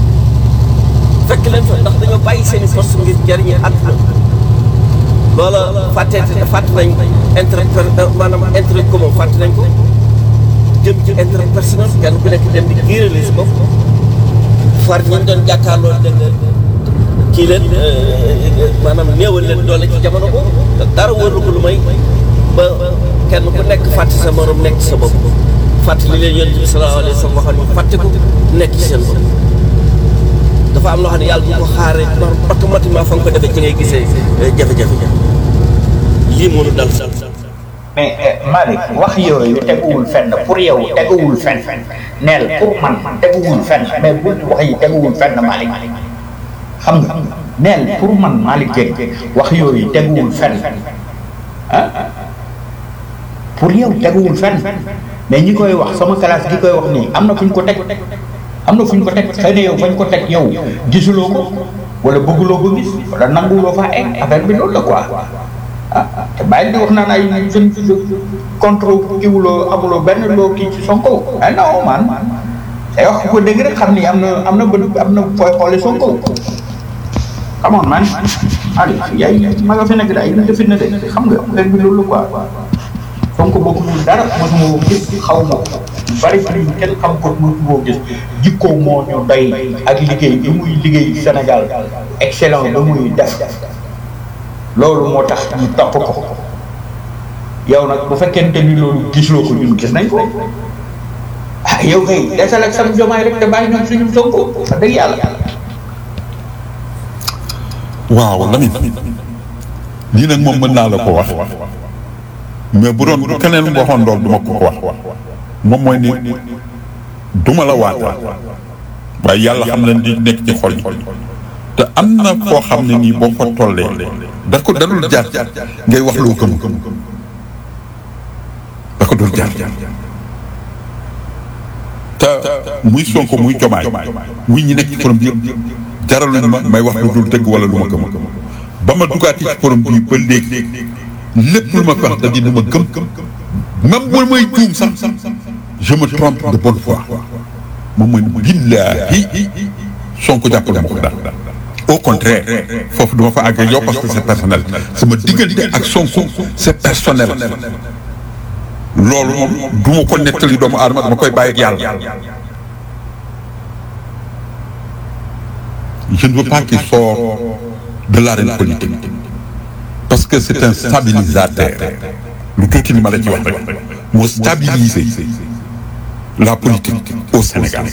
fa ndax dañoo bàyyi seen i poste ngir njariñi àdduna loola fàtte nañ intérêt commun fàtte nañ ko jëm ci intérêt personnel kenn ku nekk dem di giirale si bopp far ñu doon jàkkaarloo kii leen maanaam néewal leen doole ci jamono boobu te dara wóorlu ko lu may ba kenn ku nekk fàtte sa morom nekk ci sa bopp fàtte li leen yonent bi sallallahu alayhi wa sallam waxoon ñu fàtte ko nekk ci seen bopp dafa am loo xam ne yàlla bu ko xaaree automatiquement fa nga ko defee ci ngay gisee jafe-jafe lii mënu dal mais Malick wax yooyu teguwul fenn pour yow teguwul fenn neel pour man teguwul fenn mais bu wax yi teguwul fenn Malick xam nga neel pour man Malick Dieng wax yooyu teguwul fenn pour yow teguwul fenn mais ñi koy wax sama classe gi koy wax nii am na fu ñu ko teg xëy na yow fañ ko teg yow gisuloo ko wala bëgguloo ko gis wala nanguwuloo faa egg affaire bi loolu la quoi te bàyyi di wax naan ay jeune contre kiwuloo amuloo benn loo kii ci Sonko non man te wax ko dégg rek xam ni am na fooy xoole Sonko come on man allez yaay ma nga fi nekk daay ñu defit na de xam nga affaire bi loolu la quoi Sonko bokkul dara mosuma ko gis xaw ma ko bari bari kenn xam ko mosuma ko gis jikkoo moo ñu doy ak liggéey bi muy liggéey Sénégal excellent ba muy def loolu moo tax ñu topp ko yow nag bu fekkente ni loolu gisloo ko ñun gis nañ ko yow kay desal ak sam Diomaye rek te bàyyi ñoom suñu Sonko wax dëgg yàlla. waaw Lamine lii nag moom mën naa la ko wax mais bu doon keneen waxoon loolu duma ko wax moom mooy ni duma la waatal waaye yàlla xam na di nekk ci xol yi te am na koo xam ne nii boo ko tollee da ko dalul jaar ngay wax loo gëm da ko dul jaar te muy Sonko muy Diomaye muy ñi nekk ci forum bi yëpp jaraluñ ma may wax lu dul dëgg wala lu ma gëm ba ma dugaati ci forum bi ba léegi lépp lu ma wax da di lu ma gëm même bu may juum sax je me trompe de bonne foi moom mooy billaahi Sonko jàppale ma ko daal au contraire foofu duma fa àgg yow parce que c'est personnel sama diggante ak Sonko c'est personnel loolu moom du ma ko nettali doomu aadama dama koy bàyyi ak yàlla je ne veux pas qu'il sorte de l'arène politique parce que c'est un stabilisateur lu tuuti li ma la ci wax rek moo stabiliser la politique au Sénégal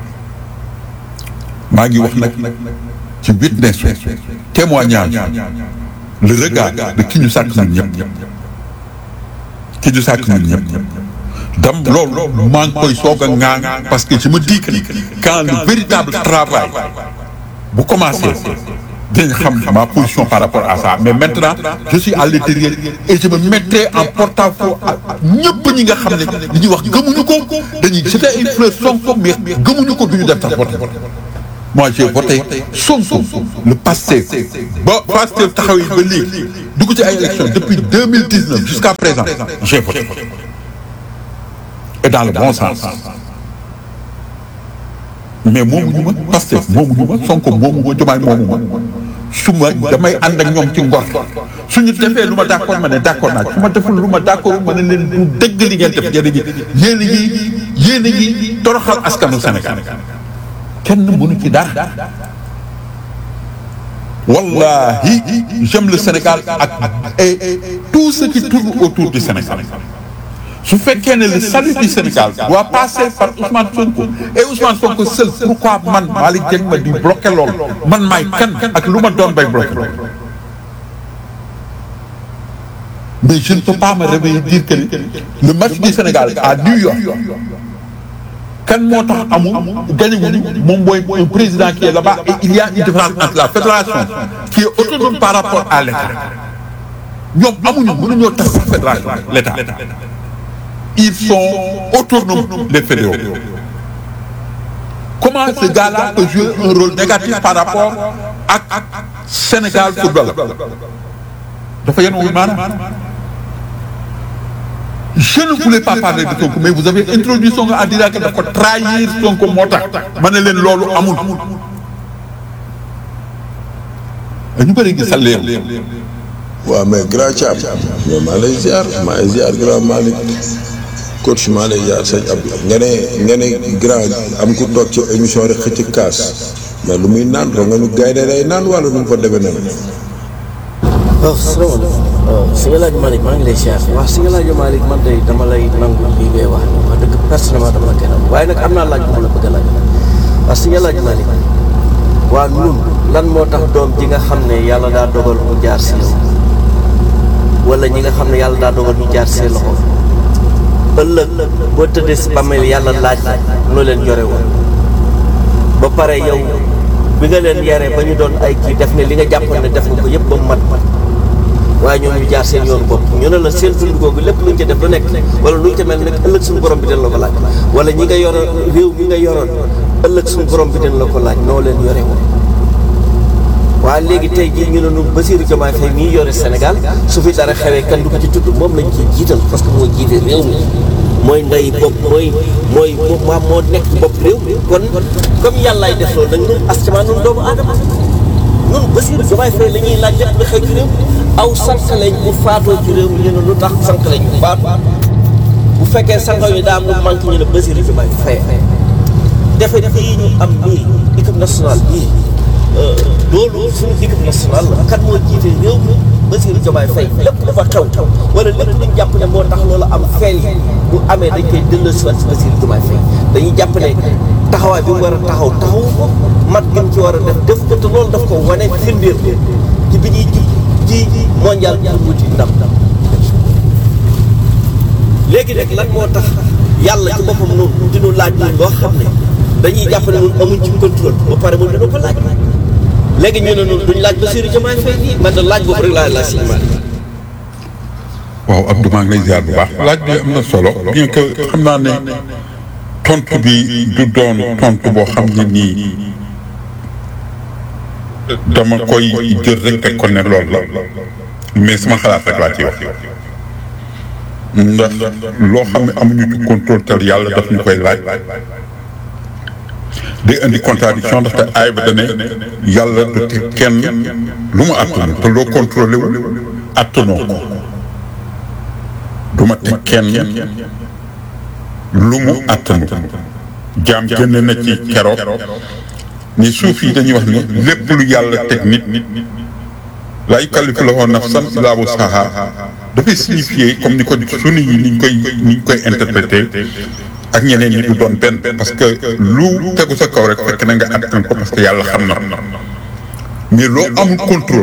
maa ngi wax nag ci witness témoignage le regard de ki ñu sàkk ñun ñëpp ki ñu sàkk ñun ñëpp dam loolu maa ngi koy soog a ŋaan parce que je me dis que quand le véritable travail bu commencé dinañ xam ma position par rapport à ça mais maintenant je suis à l'intérieur et je me mettrai en porte-à-faux ak ñëpp ñi nga xam ne li ñuy wax gëmuñu ko dañuy c'était une fleur Sonko mais gëmuñu ko duñu def sax voté moi j'ai voté Sonko le Pastef ba Pastef taxaw yi ba léegi dugg ci ay élections depuis 2019 jusqu'à présent j'ai voté et dans le bon sens mais moomuñu ma Pastef moomuñu ma Sonko moomu ma Diomaye moomu ma su ma damay ànd ak ñoom ci ngor suñu defee lu ma d'accord ma ne d'accord naa su ma deful lu ma d'accord ma ne leen du dëgg li ngeen def yéen a ngi toroxal askanu Sénégal kenn mënu ci dara wallahi j'aime le Sénégal et tout ce qui tourne autour du Sénégal su fekkee ne le salut du Sénégal doit passer par Ousmane Sonko et Ousmane Sonko seul pourquoi man Malick Dieng ma di bloqué lool man maay kan ak lu ma doon bay bloqué lool mais je ne peux pas me réveiller dire que le match du Sénégal à New York kan moo tax amul gagné wuñu moom mooy un président qui est là-bas et il y a une différence entre la fédération qui est autonome par rapport à l'État ñoom amuñu mënuñoo tas sax fédération l'État ils sont autonomes les fédéraux comment ce gars-là peut jouer un rôle négatif par rapport ak Sénégal football dafa yenuwul maanaam je ne voulais pas parler de Sonko mais vous avez introduit Sonko en disant que dafa trahir Sonko moo tax ma ne leen loolu amul ñu bëri ngi sa leer waaw mais grand Thiam maa lay ziar grand Malick coach maa lay ziar sëñ Abdou nga ne grand am ku toog ci émission rek xëcc kaas mais lu muy naan doo nga ñu gaynde day naan wala nu mu fa demee noonu. waaw salaamaaleykum si nga laaj Malick maa ngi lay ziar waaw si nga laaj Malick man de dama lay nangu lii ngay wax dëgg personnellement dama la koy nangu waaye nag am naa laaj bu ma la bëgg a laaj waaw si nga laaj Malick waaw ñun lan moo tax doom ji nga xam ne yàlla daa dogal mu jaar si yow wala ñi nga xam ne yàlla daa dogal mu jaar see loxo ëllëg boo tëddee si bàmmeel yàlla laaj loo leen yore woon ba pare yow bi nga leen yaree ba ñu doon ay kii def ne li nga jàppoon ne def nga ko yëpp ba mu mat waaye ñoom ñu jaar seen yoon bopp ñu ne la seen dund googu lépp luñ ca def lu nekk wala luñ ca mel nekk ëllëg suñu borom bi den la ko laaj wala ñi nga yoroon réew mi nga yoroon ëllëg suñu borom bi den la ko laaj noo leen yore woon waaye léegi tey jii ñu ne nu Bassirou Diomaye Faye mii yore Sénégal su fi dara xewee kan du ko ci tudd moom lañ ciy jiital parce que moo jiite réew mi mooy ndey bopp mooy moo nekk ci bopp réew mi kon comme yàllaay def loolu nag ñun askan ñun doomu aadama ñun Bassirou Diomaye Faye la ñuy laaj lépp lu xew ci réew aw sànq lañ bu faatoo ci réew mi ñu ne lu tax sànq lañ bu faatu bu fekkee sànq yi daa am lu manque ñu ne Bassirou Diomaye Faye defe bii ñu am nii équipe nationale bii loolu suñu équipe nationale la kat moo jiite réew mi Bassirou Diomaye Faye lépp dafa xew wala lépp luñ jàpp ne moo tax loolu am feel yi bu amee dañ koy delloo si waat si Bassirou Diomaye Faye dañuy jàpp ne taxawaay bi mu war a taxawu ko mat gi mu ci war a def ko te loolu daf ko wane firndeel ci bi ñuy ji mondial pour wuti ndam léegi nag lan moo tax yàlla ci boppam noonu dinu laaj ñun loo xam ne dañuy jàpp ne ñun amuñ ci contrôle ba pare mun dina ko laaj léegi ñu ne ñun duñ laaj Bassirou Diomaye Faye nii man de laaj boobu rek laa laaj si waaw Abdou maa ngi lay ziar bu baax laaj bi am na solo bien que xam naa ne tontu bi du doon tontu boo xam ne nii dama koy jël rek teg ko ne loolu la mais sama xalaat rek laa ciy wax ndax loo xam ne amuñu ci contrôle te yàlla daf ñu koy laaj day indi contradiction ndaxte aay ba dane yàlla du teg kenn lu mu attanu te loo contrôlé wu attanoo ko du ma teg kenn lu mu attanu jaam génn na ci keroog ni suuf yi dañuy wax ni lépp lu yàlla teg nit laa yukallifu llaahu nafsan illaa wus'ahaa dafay signifier comme ni ko sunu yi niñ koy interpréter ak ñeneen ñi du doon benn parce que lu tegu sa kaw rek fekk na nga attan ko parce que yàlla xam na mais loo amul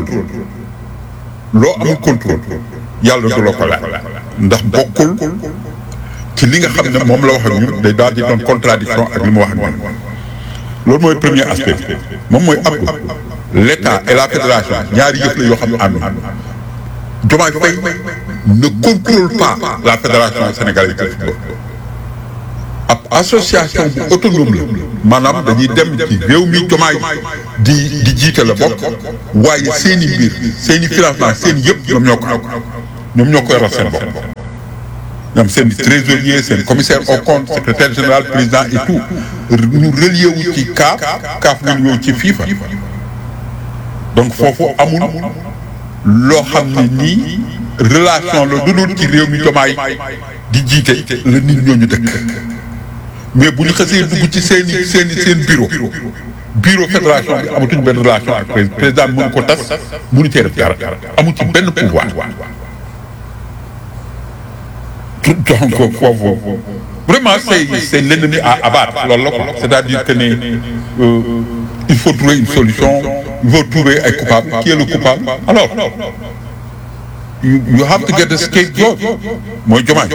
contrôle yàlla du la ko laaj ndax bokkul ci li nga xam ne moom la wax ak ñun day daal di doon contradiction ak li mu wax ak ñun loolu mooy premier aspect moom mooy Abdou l'État et la fédération ñaari yëf la yoo xam ne ànd Diomaye Faye ne contrôle pas la fédération sénégalaise de football ab association bu autonome la maanaam dañuy dem ci réew mi Diomaye di jiite la bokk waaye seeni mbir seeni financement seeni yëpp ñoom ñoo ko am ñoom ñoo ko yoral seen bopp ñoom seen trésorier seen commissaire au compte secrétaire général président et tout ñu relié wu ci CAF relié wu ci FIFA donc foofu amul loo xam ne nii relation la du dul ci réew mi Diomaye di jiite la nit ñooñu dëkk mais bu ñu xasee dugg ci seen bureau fédération bi amatuñ benn relation ak président mënu ko tas mënu cee def dara amu ci benn pouvoir donc foofu vraiment c'est l'ennemi à abattre loolu la quoi c'est-à-dire que ne il faut trouver une solution il faut trouver un coupable qui est le coupable alors you have to get a scapegoat mooy Diomaye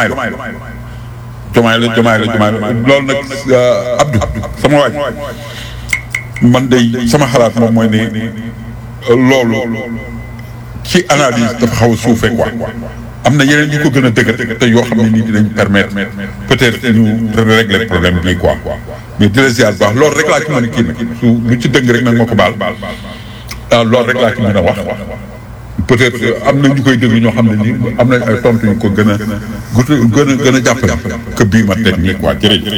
la loolu nag Abdou sama waaj man day sama xalaat moom mooy ne loolu ci analyse dafa xaw a suufee quoi am na yeneen yu ko gën a dëgër te yoo xam ne nii dinañ permettre peut-être ñu régler problème bii quoi mais di la ziar bu baax loolu rek laa ci mën a kii nag su lu ci dëng rek nag ma ko baal loolu rek laa ci mën a wax peut-être am na ñu koy déglu ñoo xam ne nii am nañ ay tontu yu ko gën a jàppale que bii ma teg nii quoi jërëjëf.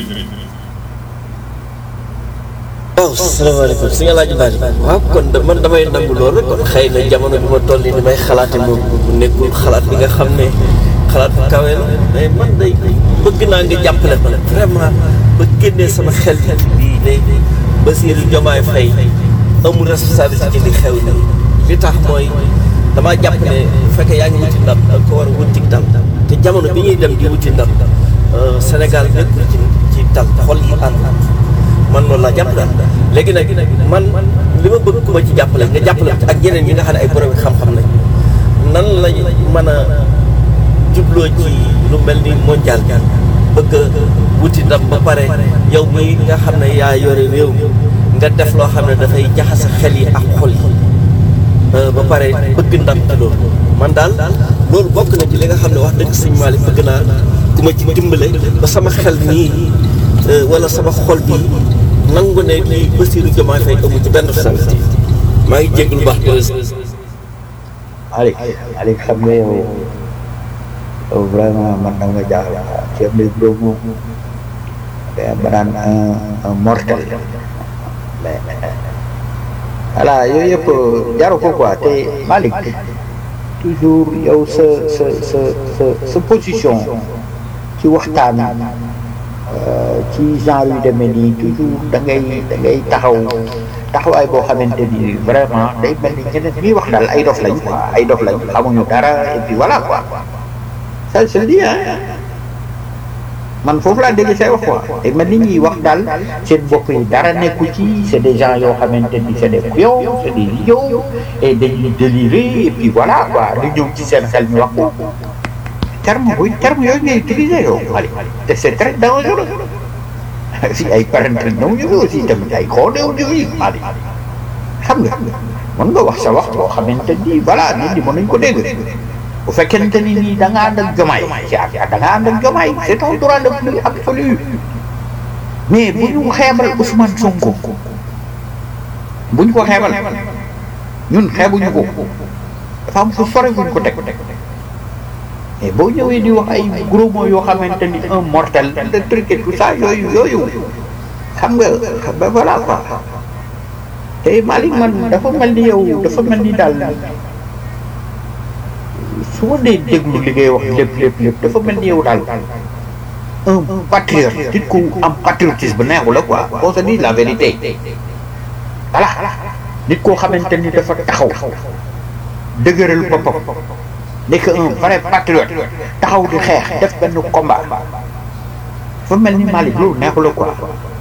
waaw salaamaaleykum si nga laaj waaw kon man damay nangu loolu rek kon xëy na jamono bi ma toll nii ni may xalaate moom bu nekkul xalaat bi nga xam ne xalaat bu kawe la mais man day bëgg naa nga jàppale ma vraiment ba génnee sama xel bii ne Bassirou Diomaye Faye amul responsabilité ci li xew ni li tax mooy damaa jàpp ne bu fekkee yaa ngi wuti ndam da ko war a wuti ndam te jamono bi ñuy dem di wuti ndam Sénégal nekkul ci dal xol yi ànd man loolu laa jàpp daal léegi nag man li ma bëgg ku ma ci jàppale nga jàppale ak ñeneen ñi nga xam ne ay borom xam-xam lañ nan lañ mën a jubloo ci lu mel ni mondial bëgg a wuti ndam ba pare yow mi nga xam ne yaa yore réew mi nga def loo xam ne dafay jaxase xel yi ak xol yi ba pare bëgg ndam ci loolu man daal loolu bokk na ci li nga xam ne wax dëgg sëñ Malick bëgg naa ku ma ci dimbale ba sama xel nii wala sama xol bi nangu ne lii Bassirou Diomaye Faye amu ci benn responsabilité maa ngi jégalu baax président. Aliou xam nga yow vraiment man da nga jaaxle chef de bureau moom ba naan un mortel mais voilà yooyu yëpp jaru ko quoi te Malick toujours yow sa position ci waxtaan ci genre yu demee nii toujours da ngay taxawaay boo xamante ni vraiment day mel ni ñeneen ñuy wax daal ay dof lañ quoi ay dof lañ xamuñu dara et puis voilà quoi ça se dit man foofu laa dégg say wax quoi day mel ni ñuy wax daal seen bopp yi dara nekku ci c'est des gens yoo xamante ni c'est des couillons c'est des idiots et dañuy délirer et puis voilà quoi lu ñëw ci seen xel ñu wax ko terme yooyu ngay utiliser yow Malick te c'est très dangereux si ay parents ñëw ñu aussi tamit ay xoodew ñu Malick xam nga mën nga wax sa wax boo xamante ni voilà nit ñi mën nañ ko dégg bu fekkente ni nii da nga ànd ak Diomaye da nga ànd ak Diomaye c'est ton droit le plus absolu mais bu ñu xeebal Ousmane Sonko bu ñu ko xeebal ñun xeebuñu ko dafa am fu sore buñ ko teg mais boo ñëwee di wax ay gros mots yoo xamante ni un mortel le truc et tout ça yooyu xam nga voilà quoi te Malick man dafa mel ni yow dafa mel ni daal su ma dee déglu li ngay wax lépp dafa mel ni yow daal un patriote nit ku am patriotisme neexu la quoi on se dit la vérité voilà nit koo xamante ni dafa taxaw dëgëral boppam nekk un vrai patriote taxaw di xeex def benn combat dafa mel ni Malick loolu neexu la quoi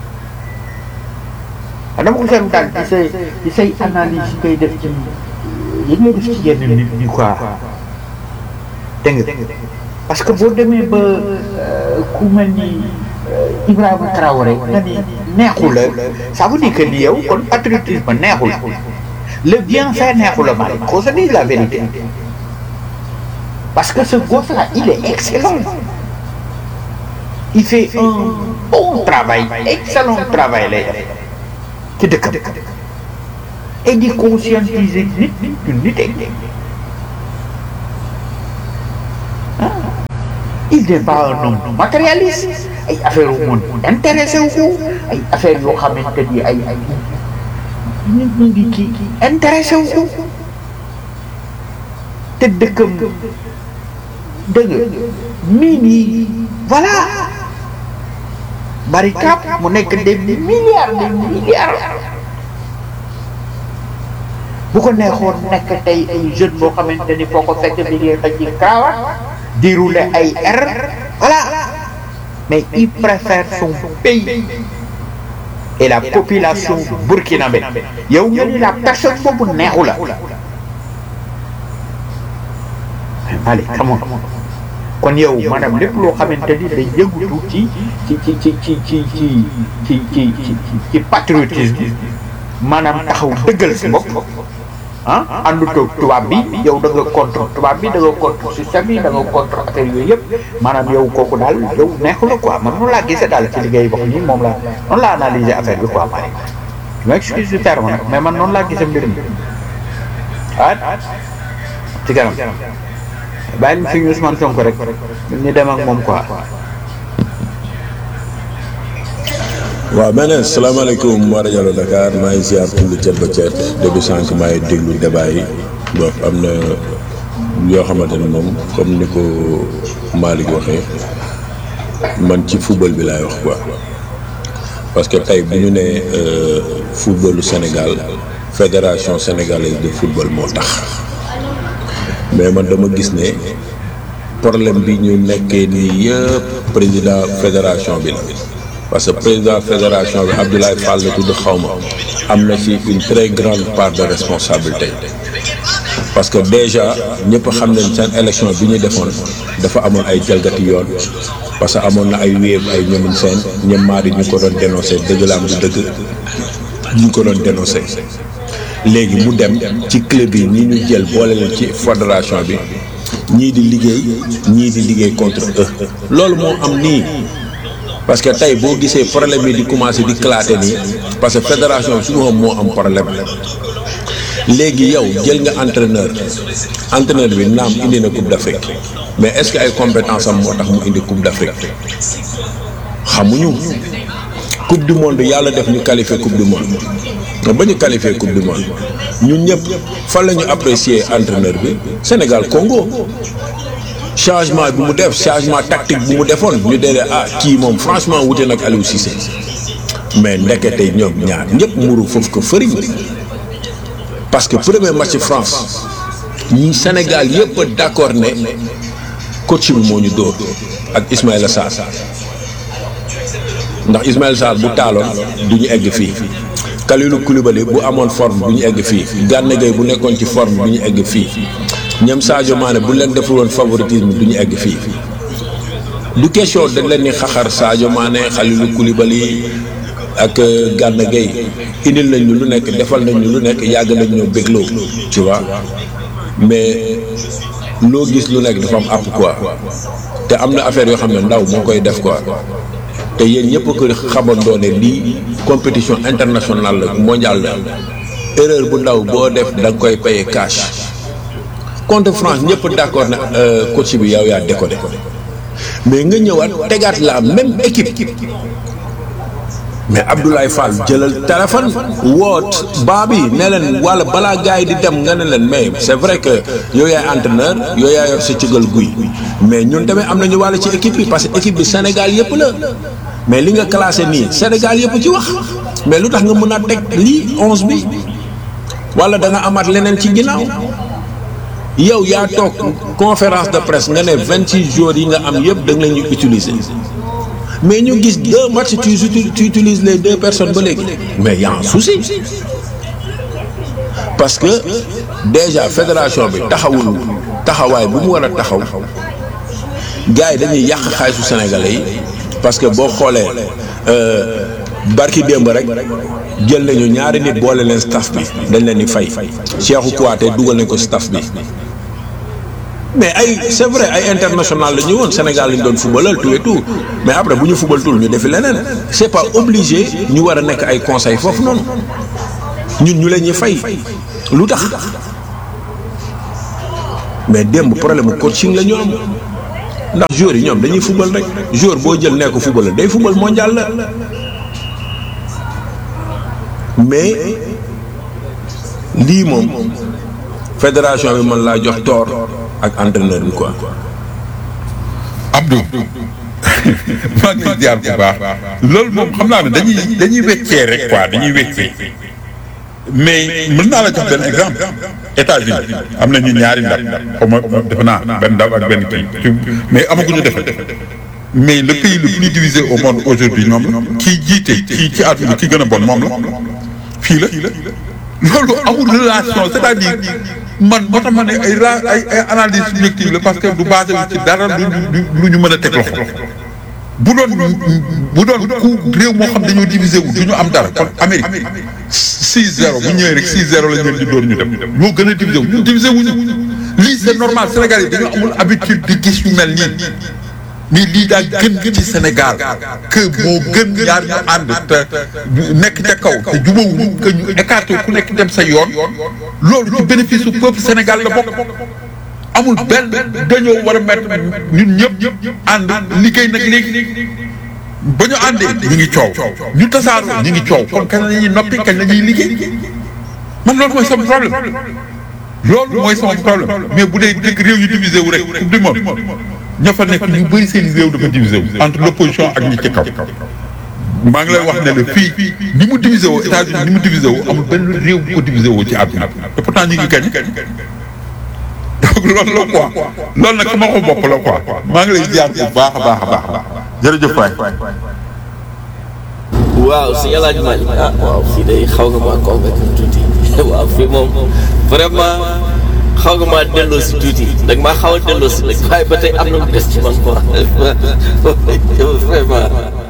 dama ko seetlu daal ci say analyse yi ngay def ci yi ngay def ci yenn nit ñi quoi dégg nga parce que boo demee ba ku mel ni Ibrahima Traoré nga ni neexu la ça veut dire que ni yow kon patriotisme neexu la le bienfait neexul a Malick qu'on se dise la vérité parce que ce gosse-là il est excellent il fait un bon travail excellent travail lay def ci dëkkam et di conscientiser nit il n'est pas un homme matérialiste ay affaire yu mun intéressé wu ko ay affaire yoo xamante ni ay nit ñi di kii intéressé wu ko te dëkkam dëgg mii nii voilà bari cap mu nekk des milliards bu ko neexoon nekk tey ay jeune boo xamante ni foo ko fekk bi ngi xëj ci cravate dérouler ay voilà mais il préfère son pays et la population burkinabé yow nga ni la personne boobu neexu la allez come on kon yow maanaam lépp loo xamante ni day yëngutu ci patriotisme maanaam taxaw dëggal si bopp àndutoo tubaab bi yow da nga contre tubaab bi da nga contre système yi da nga contre affaire yooyu yëpp maanaam yow kooku daal yow neexu la quoi man noonu laa gisee daal ci liggéey wax nii moom la noonu laa analyser affaire bi quoi pare je m'excuse du terme nag mais man noonu laa gisee mbir mi ci kanam bàyyi ñu fi Ousmane Sonko rek ñu dem ak moom quoi. waaw mais nag salaamaaleykum wa rajo Dakar maa ngi ziar tullu cet ba cet depuis sànq maa ngi déglu débat yi bon am na yoo xamante ne moom comme ni ko Malick waxee man ci football bi laay wax quoi parce que tey bu ñu nee footballu Sénégal fédération sénégalaise de football moo tax mais man dama gis ne problème bi ñu nekkee nii yëpp président fédération bi la. parce que président fédération bi Abdoulaye Fall la tudd xawma am na ci une très grande part de responsabilité parce que déjà ñëpp xam nañ seen élection bi ñu defoon dafa amoon ay jalgati yoon parce que amoon na ay wéeb ay ñoom seen ñoom maari ñu ko doon dénoncé dëgg la am du dëgg ñu ko doon dénoncé léegi mu dem ci club yi ñi ñu jël boole leen ci fédération bi ñii di liggéey contre eux loolu moo am nii. parce que tey boo gisee problème yi di commencé di éclater nii parce que fédération bi suñu moom moo am problème léegi yow jël nga entraîneur bi naam indi na coupe d'Afrique mais est-ce que ay compétence am moo tax mu indi coupe d'Afrique xamuñu coupe du monde yàlla def ñu qualifié coupe du monde ba ñu qualifié coupe du monde ñun ñëpp fan la ñu apprécier entraîneur bi Sénégal Congo. changement bi mu def changement tactique bi mu defoon ñu dee kii moom franchement wute nag Aliou Cissé mais ndekete ñoom ñaar ñëpp muru foofu ko fëriñ parce que premier match France ñi Sénégal yëpp d'accord ne coach bi moo ñu dóor ak Ismaïla Sarr ndax Ismaïla Sarr bu taaloon du ñu egg fii Kalidou Koulibaly bu amoon forme du ñu egg fii Gana Gueye bu nekkoon ci forme du ñu egg fii ñoom Sadio Mané bu leen deful woon favoritisme du ñu egg fii du question dañ leen ni xaxar Sadio Mané Kalidou Koulibaly ak Gana Gueye indil nañ ñu lu nekk defal nañ ñu lu nekk yàgg nañ ñoo bégloo tu vois mais loo gis lu nekk dafa am àpp quoi te am na affaire yoo xam ne ndaw moo koy def quoi te yéen ñëpp ko xamandoo ne lii compétition internationale la mondiale la erreur bu ndaw boo def da nga koy payer cash. contre France ñëpp d'accord na coach bi yow yaa déconné mais nga ñëwaat tegaat la même équipe mais Abdoulaye Fall jëlal téléphone woot baa bi ne leen wala balaa gars yi di dem nga ne leen mais c'est vrai que yow yaay entraîneur yow yaa yor sa cëgal guy mais ñun tamit am nañu wàll ci équipe bi parce que équipe bi Sénégal yëpp la mais li nga classé nii Sénégal yëpp ci wax mais lu tax nga mën a teg lii 11 bi wala da nga amaat leneen ci ginnaaw. yow yaa toog conférence de presse nga ne 26 jours yi nga am yëpp da nga leen ñu utiliser mais ñu gis 2 matchs tu utilises les 2 personnes ba léegi mais y a un souci parce que déjà fédération bi taxawul taxawaay bu mu war a taxaw gars yi dañuy yàq xaalisu sénégalais yi parce que boo xoolee barki démb rek jël nañu ñaari nit boole leen staff bi dañ leen di fay Cheikhou Kouyaté dugal nañ ko staff bi mais ay c'est vrai ay international la ñu woon Sénégal lañ doon footballal tout et tout mais après bu ñu football ñu defi leneen c'est pas obligé ñu war a nekk ay conseil foofu noonu ñun ñu leen ñuy fay lu tax mais démb problème coaching la ñu am ndax joueurs yi ñoom dañuy football rek joueur boo jël nekk football day football mondial la mais lii moom fédération bi mën laa jox tort ak entraîneur bi quoi. Abdou maa ngi lay ziar bu baax loolu moom xam naa ne dañuy weccee rek quoi dañuy weccee mais mën naa la jox benn exemple États-Unis am nañu ñaari ndab xaw ma defe naa benn ndab ak benn kii mais amaguñu defe mais le pays le plus divisé au monde aujourd'hui ñoom la kii jiite kii ci àdduna ki gën a bon moom la fii la loolu amul relation c'est-à-dire man moo tax ma ne ay analyse subjective la parce que du basé wu ci dara lu ñu mën a teg loxo bu doon ku réew moo xam dañoo divisé wu du ñu am dara kon Amérique 6-0 bu ñëwee rek 6-0 lañ leen di door ñu dem ñoo gën a divisé wu ñun divisé wuñu lii c'est normal Sénégal yi dañoo amul habitude di gis yu mel nii mais lii daal gën ci Sénégal que moo gën ñaar ñu ànd te nekk ca kaw te jubawuñu que ñu écarté ku nekk dem sa yoon loolu ci bénéfice su peuple Sénégal la bokk amul benn dañoo war a mettre ñun ñëpp ànd liggéey nag léegi ba ñu àndee ñu ngi coow ñu tasaaroo ñu ngi coow kon kañ la ñuy noppi kañ la ñuy liggéey man loolu mooy sama problème loolu mooy sama problème mais bu dee dëkk réew yu divisé wu rek coupe du monde ña fa nekk ñu bëri seen réew dafa divisé wu entre l'opposition ak ñi ci kaw maa ngi lay wax ne la fii ni mu divisé woo États-Unis ni mu divisé woo amul benn réew bu ko divisé woo ci àdduna te pourtant ñu ngi gañ donc loolu la quoi loolu nag sama ko bopp la quoi maa ngi lay ziar bu baax a baax a baax jërëjëf waay. waaw si El Hadj Malick waaw fii day xaw nga maa convaincre tuuti waaw fii moom vraiment xaw nga maa delloo si tuuti nag maa xaw a delloo si nag waaye ba tey am na lu des ci man quoi vraiment.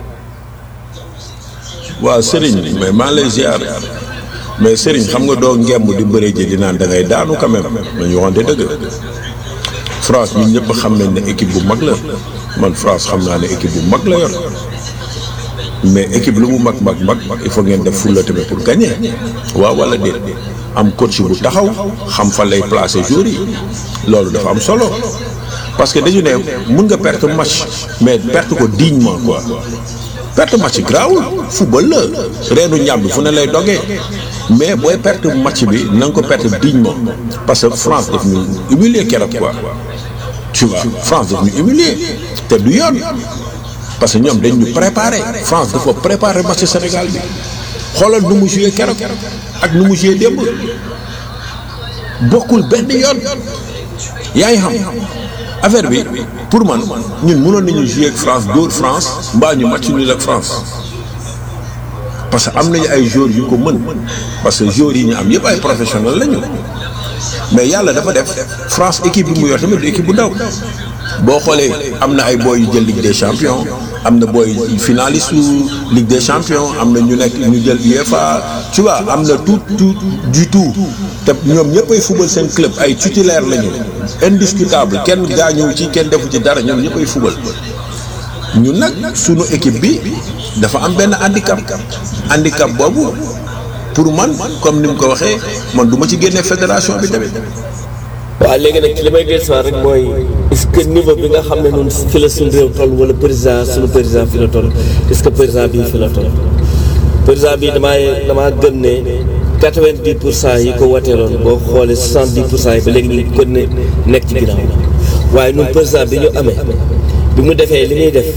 waaw Serigne mais maa lay ziar mais Serigne xam nga doo ngemb di bëre ji di naan da ngay daanu quand même nañu waxante dëgg France ñun ñëpp xam nañ ne équipe bu mag la man France xam naa ne équipe bu mag la yor mais équipe lu mu mag il faut ngeen def fulla tamit pour gagner waaw wala déet am coach bu taxaw xam fa lay placer joueurs yi loolu dafa am solo parce que dañu ne mën nga perte match mais perte ko dignement quoi. perte match grawul football la reenu ñàmbi fu ne lay dogee mais booy perte match bi na nga ko perte dignement parce que France daf ñu humilier keroog quoi tu vois France daf ñu humilier te du yoon parce que ñoom dañ ñu préparer France dafa préparer match Sénégal bi xoolal nu mu joué keroog ak nu mu joué démb bokkul benn yoon yaa ngi xam affaire bi pour man ñun mënoon nañu jouer ak France dóor France mbaa ñu match nul ak France parce que am nañu ay joueurs yu ko mën parce que joueurs yi ñu am yëpp ay professionnels lañu mais yàlla dafa def France équipe bi mu yor tamit du équipe bu ndaw boo xoolee am na ay boy yu jël Ligue des champions am na boy finaliste Ligue des champions am na ñu nekk ñu jël UEFA tu vois am na tout du tout te ñoom ñëpp ay football seen club ay titulaire lañu indiscutable kenn gaañëw ci kenn defu ci dara ñoom ñëpp ay football ñun nag sunu équipe bi dafa am benn handicap boobu pour man comme ni mu ko waxee man du ma ci génne fédération bi tamit. waaw léegi nag li may dellusiwaat rek mooy est-ce que niveau bi nga xam ne noonu fi la suñu réew toll wala suñu président fi la toll est-ce que président bii fi la toll président bii damaa gëm ne 90% yi ko wateeloon boo xoolee 70% yi ba léegi ñu ngi kon ne nekk ci ginnaaw waaye ñun président bi ñu amee bi mu defee li muy def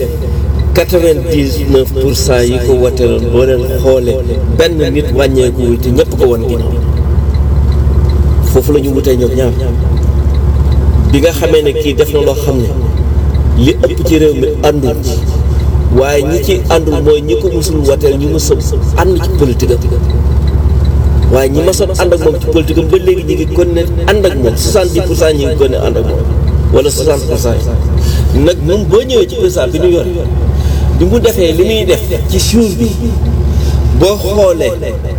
99% yi ko wateeloon boo leen xoolee benn nit wàññeeku wu te ñëpp ko wan ginnaaw foofu la ñu wutee ñoom ñaar bi nga xamee ne kii def na loo xam ne li ëpp ci réew mi àndul ci waaye ñi ci àndul mooy ñi ko musul wateel ñu mës a ànd ci politique am waaye ñi mësoon ànd ak moom ci politique am ba léegi ñu ngi kon ne ànd ak moom 70% ñi ngi kon ne ànd ak moom wala 60% yi nag moom boo ñëwee ci président bi ñu yor bi mu defee li muy def ci jour bi boo xoolee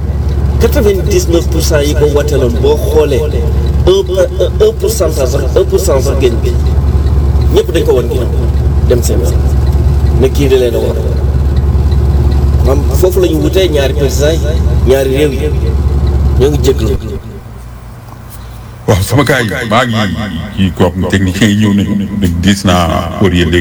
99% yi ko wateeloon boo xoolee 1% sax 1% sax génn bi ñëpp dañ ko wan ginnaaw dem seen yoon ne kii da leen a war xam foofu la ñu wutee ñaari président yi ñaari réew yi ñoo ngi jéglu. waaw sama gars yi maa ngi kii kooku technicien yi ñëw nañu gis naa Fourier léegi